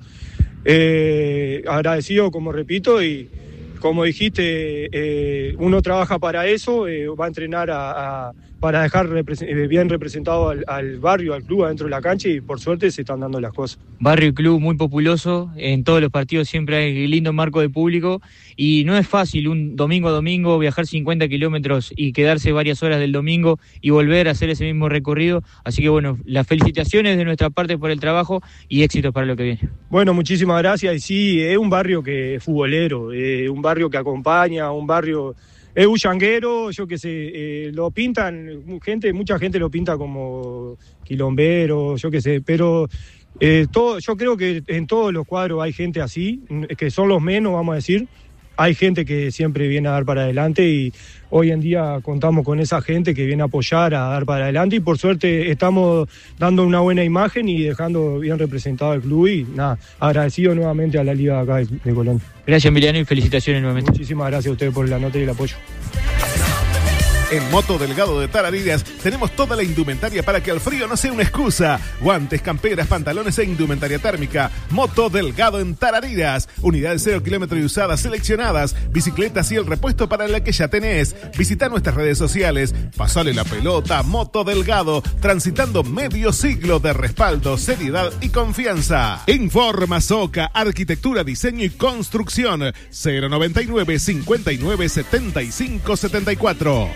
Agradecido, como repito, y como dijiste, uno trabaja para eso, va a entrenar para dejar bien representado al barrio, al club adentro de la cancha y por suerte se están dando las cosas. Barrio y club muy populoso, en todos los partidos siempre hay lindo marco de público y no es fácil un domingo a domingo viajar 50 kilómetros y quedarse varias horas del domingo y volver a hacer ese mismo recorrido, así que bueno, las felicitaciones de nuestra parte por el trabajo y éxitos para lo que viene. Bueno, muchísimas gracias y sí, es un barrio que es futbolero, un barrio que acompaña, un barrio... Es bullanguero, yo qué sé, lo pintan, mucha gente lo pinta como quilombero, yo qué sé, pero Yo creo que en todos los cuadros hay gente así, que son los menos, vamos a decir. Hay gente que siempre viene a dar para adelante y hoy en día contamos con esa gente que viene a apoyar, a dar para adelante y por suerte estamos dando una buena imagen y dejando bien representado al club y nada, agradecido nuevamente a la liga acá de Colón. Gracias, Emiliano, y felicitaciones nuevamente. Muchísimas gracias a ustedes por la nota y el apoyo. En Moto Delgado de Tarariras tenemos toda la indumentaria para que el frío no sea una excusa. Guantes, camperas, pantalones e indumentaria térmica. Moto Delgado en Tarariras. Unidades 0 kilómetro y usadas seleccionadas. Bicicletas y el repuesto para la que ya tenés. Visita nuestras redes sociales. Pasale la pelota. Moto Delgado. Transitando medio siglo de respaldo, seriedad y confianza. Informa Soca, arquitectura, diseño y construcción. 099 59 75 74.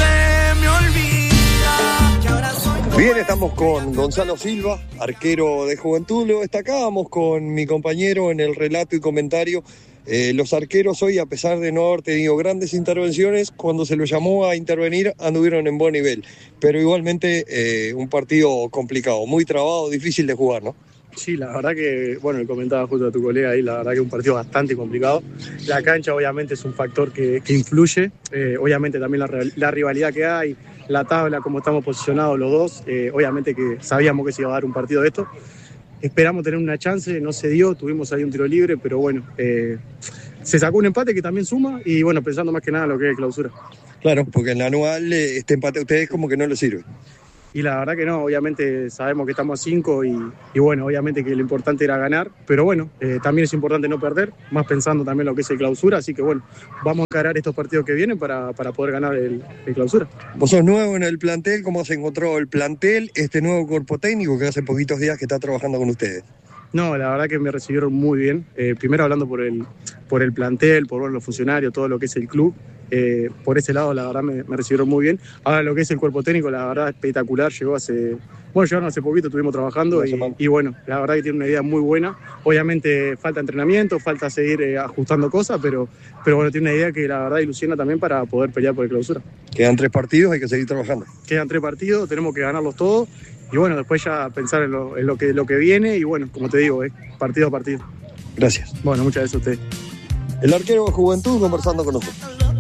Bien, estamos con Gonzalo Silva, arquero de Juventud. Lo destacábamos con mi compañero en el relato y comentario. Los arqueros hoy, a pesar de no haber tenido grandes intervenciones, cuando se los llamó a intervenir anduvieron en buen nivel. Pero igualmente un partido complicado, muy trabado, difícil de jugar, ¿no? Sí, la verdad que, bueno, le comentaba justo a tu colega ahí, la verdad que es un partido bastante complicado. La cancha obviamente es un factor que influye, obviamente también la rivalidad que hay, la tabla, cómo estamos posicionados los dos, obviamente que sabíamos que se iba a dar un partido de esto. Esperamos tener una chance, no se dio, tuvimos ahí un tiro libre, pero bueno, se sacó un empate que también suma y bueno, pensando más que nada en lo que es clausura. Claro, porque en la anual este empate a ustedes como que no les sirve. Y la verdad que no, obviamente sabemos que estamos a 5 y bueno, obviamente que lo importante era ganar, pero bueno, también es importante no perder, más pensando también lo que es el clausura, así que bueno, vamos a encarar estos partidos que vienen para poder ganar el clausura. Vos sos nuevo en el plantel, ¿cómo se encontró el plantel, este nuevo cuerpo técnico que hace poquitos días que está trabajando con ustedes? No, la verdad que me recibieron muy bien, primero hablando por el plantel, por los funcionarios, todo lo que es el club. Por ese lado la verdad me recibieron muy bien. Ahora lo que es el cuerpo técnico, la verdad espectacular, llegaron hace poquito, estuvimos trabajando y bueno, la verdad que tiene una idea muy buena. Obviamente falta entrenamiento, falta seguir ajustando cosas, pero bueno, tiene una idea que la verdad ilusiona también para poder pelear por el clausura. Quedan 3 partidos, hay que seguir trabajando. Quedan 3 partidos, tenemos que ganarlos todos y bueno, después ya pensar en lo que viene y bueno, como te digo, partido a partido. Gracias. Bueno, muchas gracias a ustedes. El arquero de Juventud conversando con nosotros.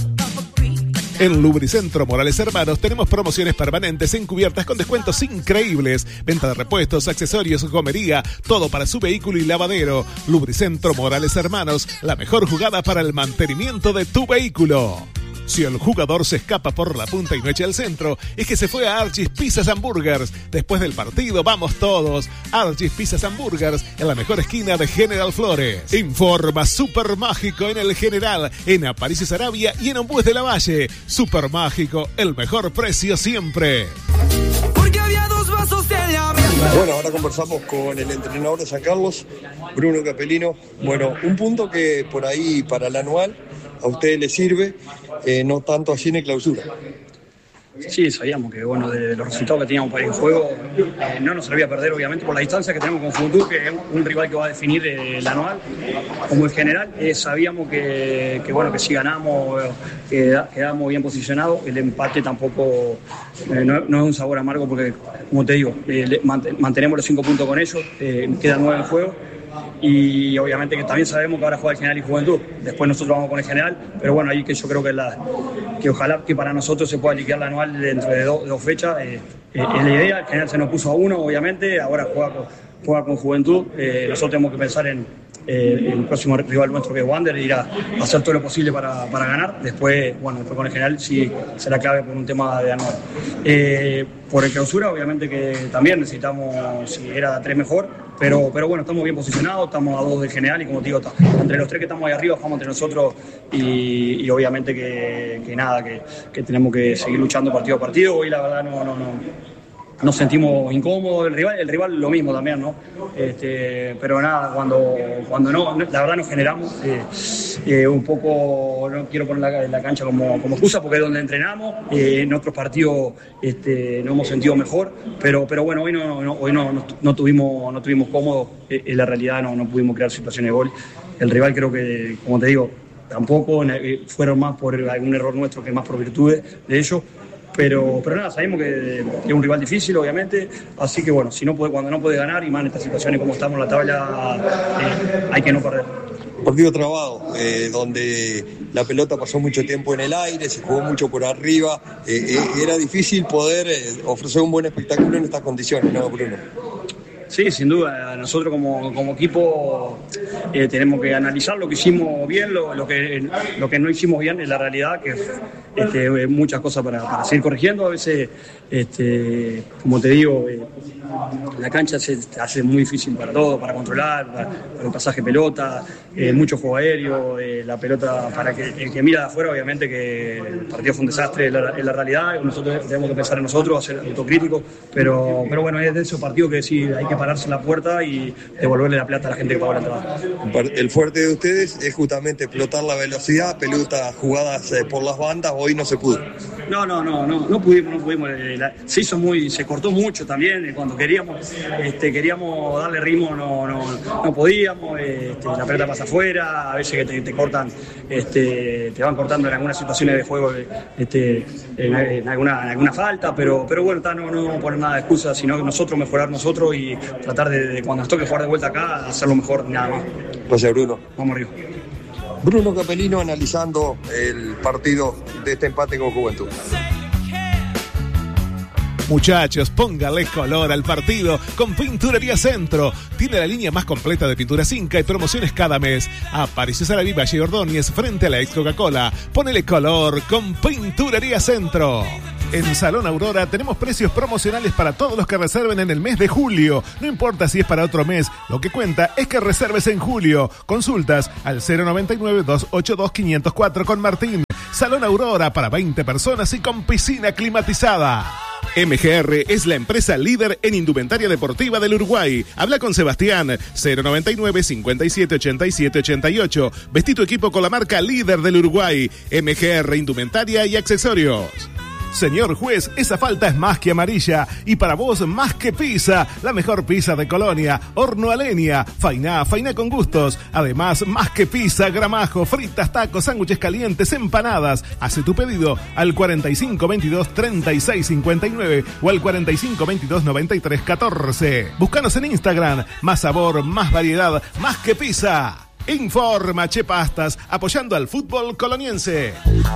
En Lubricentro Morales Hermanos tenemos promociones permanentes en cubiertas con descuentos increíbles. Venta de repuestos, accesorios, gomería, todo para su vehículo y lavadero. Lubricentro Morales Hermanos, la mejor jugada para el mantenimiento de tu vehículo. Si el jugador se escapa por la punta y no echa el centro, es que se fue a Archie's Pizzas and Burgers. Después del partido, vamos todos. Archie's Pizzas and Burgers, en la mejor esquina de General Flores. Informa Super Mágico en el General, en Aparicio Sarabia y en Ombues de la Valle. Super Mágico, el mejor precio siempre. Porque había 2 vasos de diabetes. Bueno, ahora conversamos con el entrenador de San Carlos, Bruno Capelino. Bueno, un punto que por ahí para el anual a ustedes les sirve, no tanto así en el clausura. Sí, sabíamos que bueno, de los resultados que teníamos para ir en juego no nos servía perder, obviamente, por la distancia que tenemos con Juventud, que es un rival que va a definir el anual como el general. Sabíamos que bueno, que si ganamos quedábamos bien posicionados. El empate tampoco no es un sabor amargo porque, como te digo, mantenemos los 5 puntos con ellos, quedan 9 en juego. Y obviamente que también sabemos que ahora juega el General y Juventud, después nosotros vamos con el General, pero bueno, ahí que yo creo que ojalá que para nosotros se pueda liquidar la anual dentro de 2 fechas, es la idea. El General se nos puso a 1, obviamente, ahora juega con Juventud, nosotros tenemos que pensar en el próximo rival nuestro, que es Wander, ir a hacer todo lo posible para ganar. Después con el General sí será clave por un tema de anual. Por el clausura, obviamente que también necesitamos, si era 3 mejor, pero bueno, estamos bien posicionados, estamos a 2 del General y como te digo, entre los 3 que estamos ahí arriba jugamos entre nosotros y obviamente que tenemos que seguir luchando partido a partido. Hoy la verdad nos sentimos incómodos, el rival lo mismo también, ¿no? Pero nada, cuando no, la verdad nos generamos un poco, no quiero poner la cancha como excusa porque es donde entrenamos, en otros partidos nos hemos sentido mejor, pero bueno, hoy no tuvimos cómodos, en la realidad no pudimos crear situaciones de gol. El rival creo que, como te digo, tampoco fueron más por algún error nuestro que más por virtudes de ellos. pero nada, sabemos que es un rival difícil, obviamente, así que bueno, cuando no puede ganar, y más en estas situaciones como estamos en la tabla, hay que no perder. Partido trabado, donde la pelota pasó mucho tiempo en el aire, se jugó mucho por arriba, era difícil poder ofrecer un buen espectáculo en estas condiciones, ¿no, Bruno? Sí, sin duda. Nosotros como equipo tenemos que analizar lo que hicimos bien, lo que no hicimos bien en la realidad, que muchas cosas para seguir corrigiendo. A veces, como te digo, la cancha se hace muy difícil para todo, para controlar, para el pasaje pelota, mucho juego aéreo, la pelota para el que mira de afuera, obviamente que el partido fue un desastre en la realidad. Nosotros tenemos que pensar en nosotros, ser autocríticos, pero bueno, es de esos partidos que sí hay que pararse en la puerta y devolverle la plata a la gente que pagó la entrada. El fuerte de ustedes es justamente explotar la velocidad, pelotas jugadas por las bandas. Hoy no se pudo. No pudimos. Se cortó mucho también. Cuando queríamos darle ritmo no podíamos. La pelota pasa afuera, a veces que te cortan, te van cortando en algunas situaciones de juego, en alguna falta, pero bueno, no poner nada de excusa, sino que nosotros mejorar nosotros y tratar de cuando nos toque jugar de vuelta acá, hacerlo mejor, nada más. Gracias, Bruno. Vamos arriba. Bruno Capellino analizando el partido de este empate con Juventud. Muchachos, póngale color al partido con Pinturería Centro. Tiene la línea más completa de pinturas Inca y promociones cada mes. Apareció Saraví, Valle Ordóñez, frente a la ex Coca-Cola. Ponele color con Pinturería Centro. En Salón Aurora tenemos precios promocionales para todos los que reserven en el mes de julio. No importa si es para otro mes, lo que cuenta es que reserves en julio. Consultas al 099-282-504 con Martín. Salón Aurora para 20 personas y con piscina climatizada. MGR es la empresa líder en indumentaria deportiva del Uruguay. Habla con Sebastián, 099-5787-88. Vestí tu equipo con la marca líder del Uruguay. MGR Indumentaria y Accesorios. Señor juez, esa falta es más que amarilla y para vos más que pizza, la mejor pizza de Colonia, horno a leña, faina con gustos, además más que pizza, gramajo, fritas, tacos, sándwiches calientes, empanadas. Hace tu pedido al 4522-3659 o al 4522-9314. Búscanos en Instagram, más sabor, más variedad, más que pizza. Informa Che Pastas, apoyando al fútbol coloniense.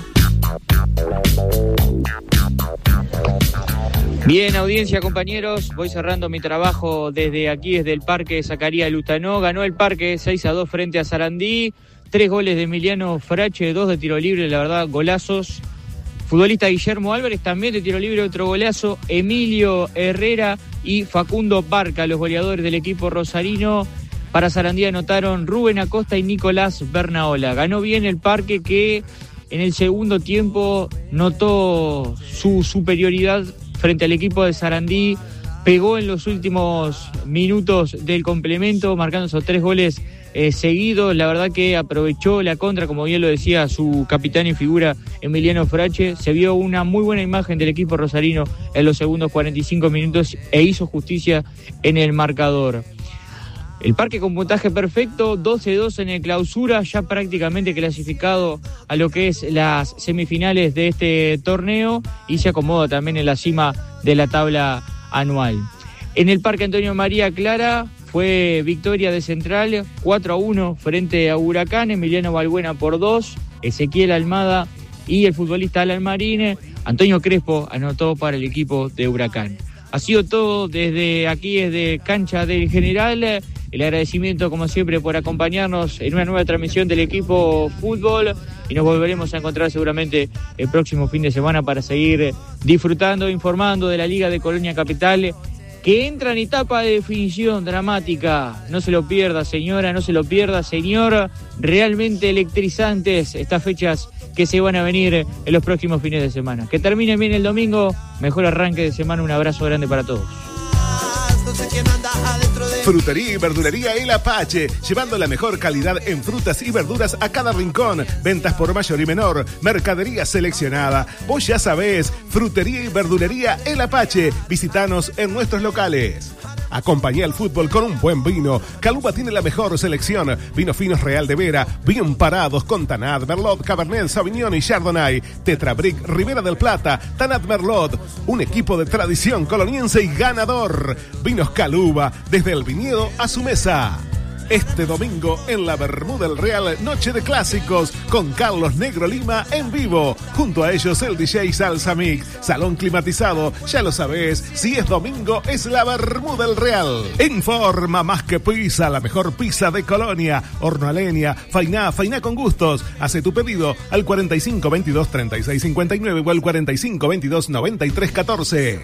Bien, audiencia, compañeros, voy cerrando mi trabajo desde el Parque Zacarías Lustanó. Ganó el Parque 6-2 frente a Sarandí, 3 goles de Emiliano Frache, 2 de tiro libre, la verdad, golazos. Futbolista Guillermo Álvarez también de tiro libre, otro golazo. Emilio Herrera y Facundo Barca, los goleadores del equipo rosarino. Para Sarandí anotaron Rubén Acosta y Nicolás Bernaola. Ganó bien el Parque, que en el segundo tiempo notó su superioridad frente al equipo de Sarandí. Pegó en los últimos minutos del complemento, marcando esos 3 goles seguidos. La verdad que aprovechó la contra, como bien lo decía su capitán y figura Emiliano Frache. Se vio una muy buena imagen del equipo rosarino en los segundos 45 minutos e hizo justicia en el marcador. El Parque con puntaje perfecto, 12-2 en el clausura, ya prácticamente clasificado a lo que es las semifinales de este torneo y se acomoda también en la cima de la tabla anual. En el Parque Antonio María Clara fue victoria de Central, 4-1 frente a Huracán, Emiliano Balbuena por 2, Ezequiel Almada y el futbolista Alan Marín. Antonio Crespo anotó para el equipo de Huracán. Ha sido todo desde aquí, desde Cancha del General. El agradecimiento, como siempre, por acompañarnos en una nueva transmisión del equipo fútbol y nos volveremos a encontrar seguramente el próximo fin de semana para seguir disfrutando, informando de la Liga de Colonia Capital, que entra en etapa de definición dramática. No se lo pierda, señora, no se lo pierda, señor. Realmente electrizantes estas fechas que se van a venir en los próximos fines de semana. Que termine bien el domingo, mejor arranque de semana, un abrazo grande para todos. Frutería y verdulería El Apache, llevando la mejor calidad en frutas y verduras a cada rincón. Ventas por mayor y menor, mercadería seleccionada. Vos ya sabés, Frutería y verdulería El Apache. Visítanos en nuestros locales. Acompaña el fútbol con un buen vino. Caluba tiene la mejor selección. Vinos finos Real de Vera, bien parados con Tanat, Merlot, Cabernet Sauvignon y Chardonnay. Tetrabric, Ribera del Plata, Tanat Merlot. Un equipo de tradición coloniense y ganador. Vinos Caluba, desde el viñedo a su mesa. Este domingo en la Bermuda del Real, noche de clásicos con Carlos Negro Lima en vivo. Junto a ellos el DJ Salsa Mix, salón climatizado. Ya lo sabés, si es domingo es la Bermuda del Real. Informa Más que Pizza, la mejor pizza de Colonia. Horno a leña, fainá con gustos. Hace tu pedido al 45 22 36 59 o al 45 22 93 14.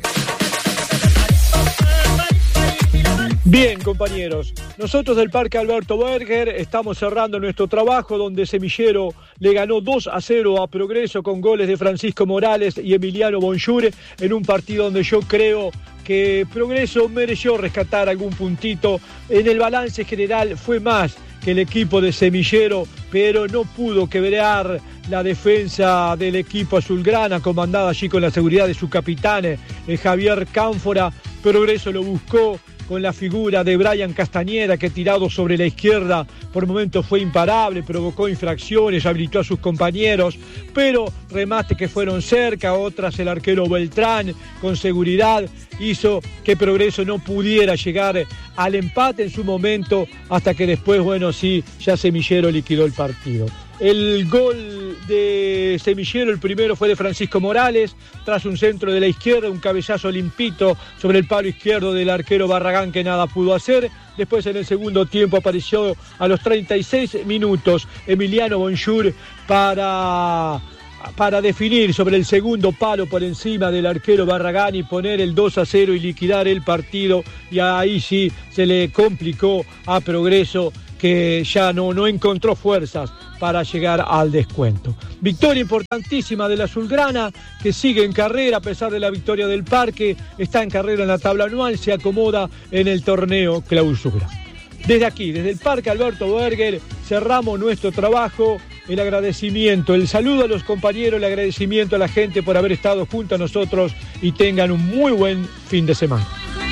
Bien, compañeros, nosotros del Parque Alberto Berger estamos cerrando nuestro trabajo donde Semillero le ganó 2-0 a Progreso con goles de Francisco Morales y Emiliano Bonjour en un partido donde yo creo que Progreso mereció rescatar algún puntito. En el balance general fue más que el equipo de Semillero, pero no pudo quebrar la defensa del equipo azulgrana, comandada allí con la seguridad de su capitán, Javier Cánfora. Progreso lo buscó con la figura de Brian Castañeda, que tirado sobre la izquierda por momentos fue imparable, provocó infracciones, habilitó a sus compañeros, pero remates que fueron cerca, otras el arquero Beltrán con seguridad hizo que Progreso no pudiera llegar al empate en su momento, hasta que después, bueno, sí, ya Semillero liquidó el partido. El gol de Semillero, el primero fue de Francisco Morales, tras un centro de la izquierda, un cabezazo limpito sobre el palo izquierdo del arquero Barragán, que nada pudo hacer. Después en el segundo tiempo apareció a los 36 minutos Emiliano Bonjour para definir sobre el segundo palo por encima del arquero Barragán y poner el 2-0 y liquidar el partido. Y ahí sí se le complicó a Progreso, que ya no encontró fuerzas para llegar al descuento. Victoria importantísima de la azulgrana, que sigue en carrera a pesar de la victoria del Parque, está en carrera en la tabla anual, se acomoda en el torneo clausura. Desde aquí, desde el Parque Alberto Berger, cerramos nuestro trabajo. El agradecimiento, el saludo a los compañeros, el agradecimiento a la gente por haber estado junto a nosotros y tengan un muy buen fin de semana.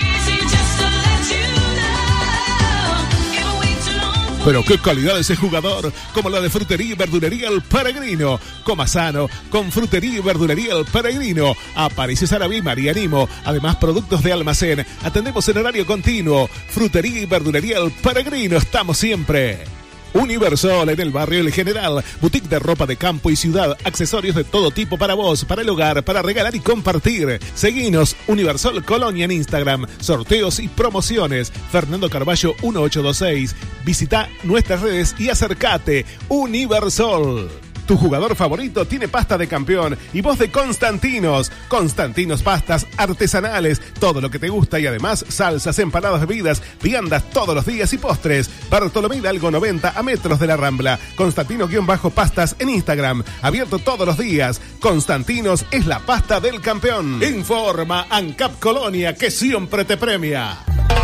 Pero qué calidad ese jugador, como la de Frutería y Verdulería El Peregrino. Coma sano con Frutería y Verdulería El Peregrino. Aparece Sarabí, Marianimo. Además, productos de almacén. Atendemos en horario continuo. Frutería y Verdulería El Peregrino. Estamos siempre. Universal en el barrio El General, boutique de ropa de campo y ciudad, accesorios de todo tipo para vos, para el hogar, para regalar y compartir. Seguinos, Universal Colonia en Instagram, sorteos y promociones. Fernando Carballo 1826. Visita nuestras redes y acércate. Universal. Tu jugador favorito tiene pasta de campeón y vos de Constantinos. Constantinos pastas artesanales, todo lo que te gusta y además salsas, empanadas, bebidas, viandas todos los días y postres. Bartolomé Hidalgo 90 a metros de la Rambla. Constantino-pastas en Instagram, abierto todos los días. Constantinos es la pasta del campeón. Informa ANCAP Colonia, que siempre te premia.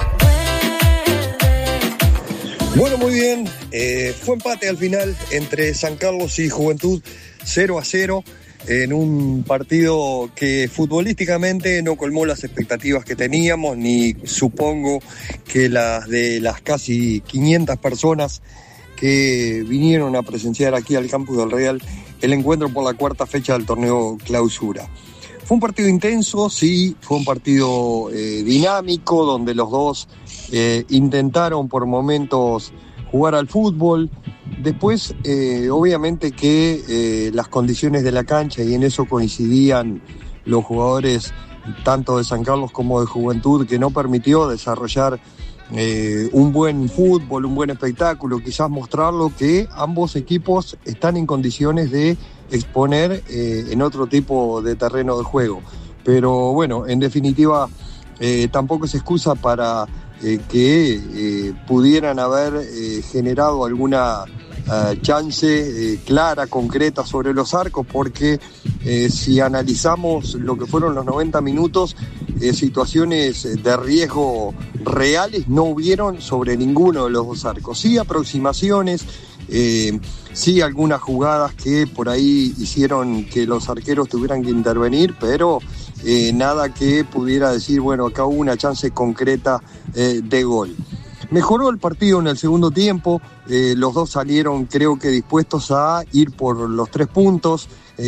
Bueno, muy bien, fue empate al final entre San Carlos y Juventud, 0-0, en un partido que futbolísticamente no colmó las expectativas que teníamos, ni supongo que las de las casi 500 personas que vinieron a presenciar aquí al Campus del Real el encuentro por la cuarta fecha del torneo clausura. Fue un partido intenso, sí, fue un partido dinámico, donde los dos intentaron por momentos jugar al fútbol. Después, obviamente que las condiciones de la cancha, y en eso coincidían los jugadores tanto de San Carlos como de Juventud, que no permitió desarrollar un buen fútbol, un buen espectáculo, quizás mostrarlo que ambos equipos están en condiciones de exponer en otro tipo de terreno de juego. Pero bueno, en definitiva, tampoco es excusa para que pudieran haber generado alguna chance clara, concreta sobre los arcos, porque si analizamos lo que fueron los 90 minutos, situaciones de riesgo reales no hubieron sobre ninguno de los dos arcos. Sí aproximaciones, sí algunas jugadas que por ahí hicieron que los arqueros tuvieran que intervenir, pero nada que pudiera decir, bueno, acá hubo una chance concreta de gol. Mejoró el partido en el segundo tiempo, los dos salieron creo que dispuestos a ir por los 3 puntos,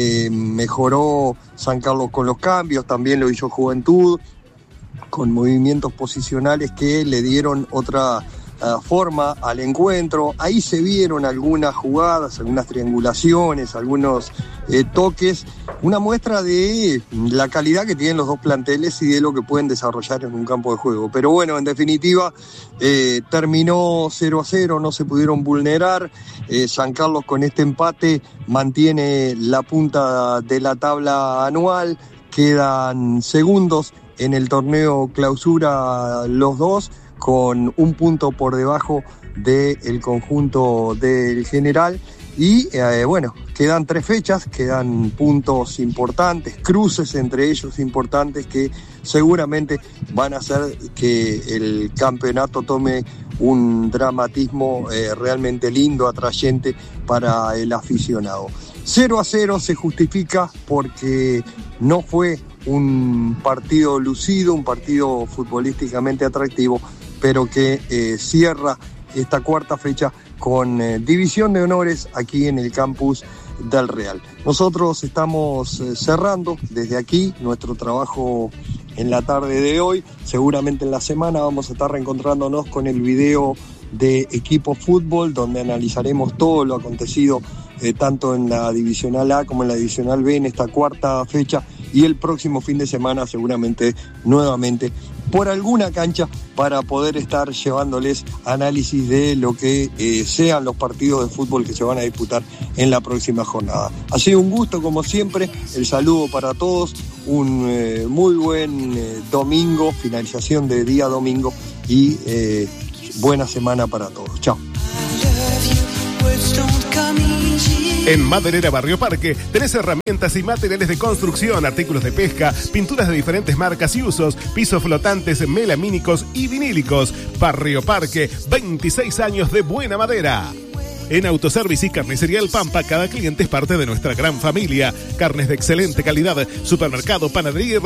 mejoró San Carlos con los cambios, también lo hizo Juventud, con movimientos posicionales que le dieron otra forma al encuentro. Ahí se vieron algunas jugadas, algunas triangulaciones, algunos toques, una muestra de la calidad que tienen los dos planteles y de lo que pueden desarrollar en un campo de juego. Pero bueno, en definitiva, terminó 0-0, no se pudieron vulnerar. San Carlos con este empate mantiene la punta de la tabla anual, quedan segundos en el torneo clausura los dos, con 1 punto por debajo del conjunto del General. Y bueno, quedan 3 fechas, quedan puntos importantes, cruces entre ellos importantes que seguramente van a hacer que el campeonato tome un dramatismo realmente lindo, atrayente para el aficionado. 0-0 se justifica porque no fue un partido lucido, un partido futbolísticamente atractivo, pero que cierra esta 4ª fecha con división de honores aquí en el campus del Real. Nosotros estamos cerrando desde aquí nuestro trabajo en la tarde de hoy. Seguramente en la semana vamos a estar reencontrándonos con el video de Equipo Fútbol, donde analizaremos todo lo acontecido tanto en la Divisional A como en la Divisional B en esta 4ª fecha, y el próximo fin de semana seguramente nuevamente por alguna cancha para poder estar llevándoles análisis de lo que sean los partidos de fútbol que se van a disputar en la próxima jornada. Ha sido un gusto como siempre, el saludo para todos, un muy buen domingo, finalización de día domingo, y buena semana para todos. Chao. En Maderera Barrio Parque tenés herramientas y materiales de construcción, artículos de pesca, pinturas de diferentes marcas y usos, pisos flotantes, melamínicos y vinílicos. Barrio Parque, 26 años de buena madera. En Autoservice y Carnicería El Pampa, cada cliente es parte de nuestra gran familia. Carnes de excelente calidad, supermercado, panadería y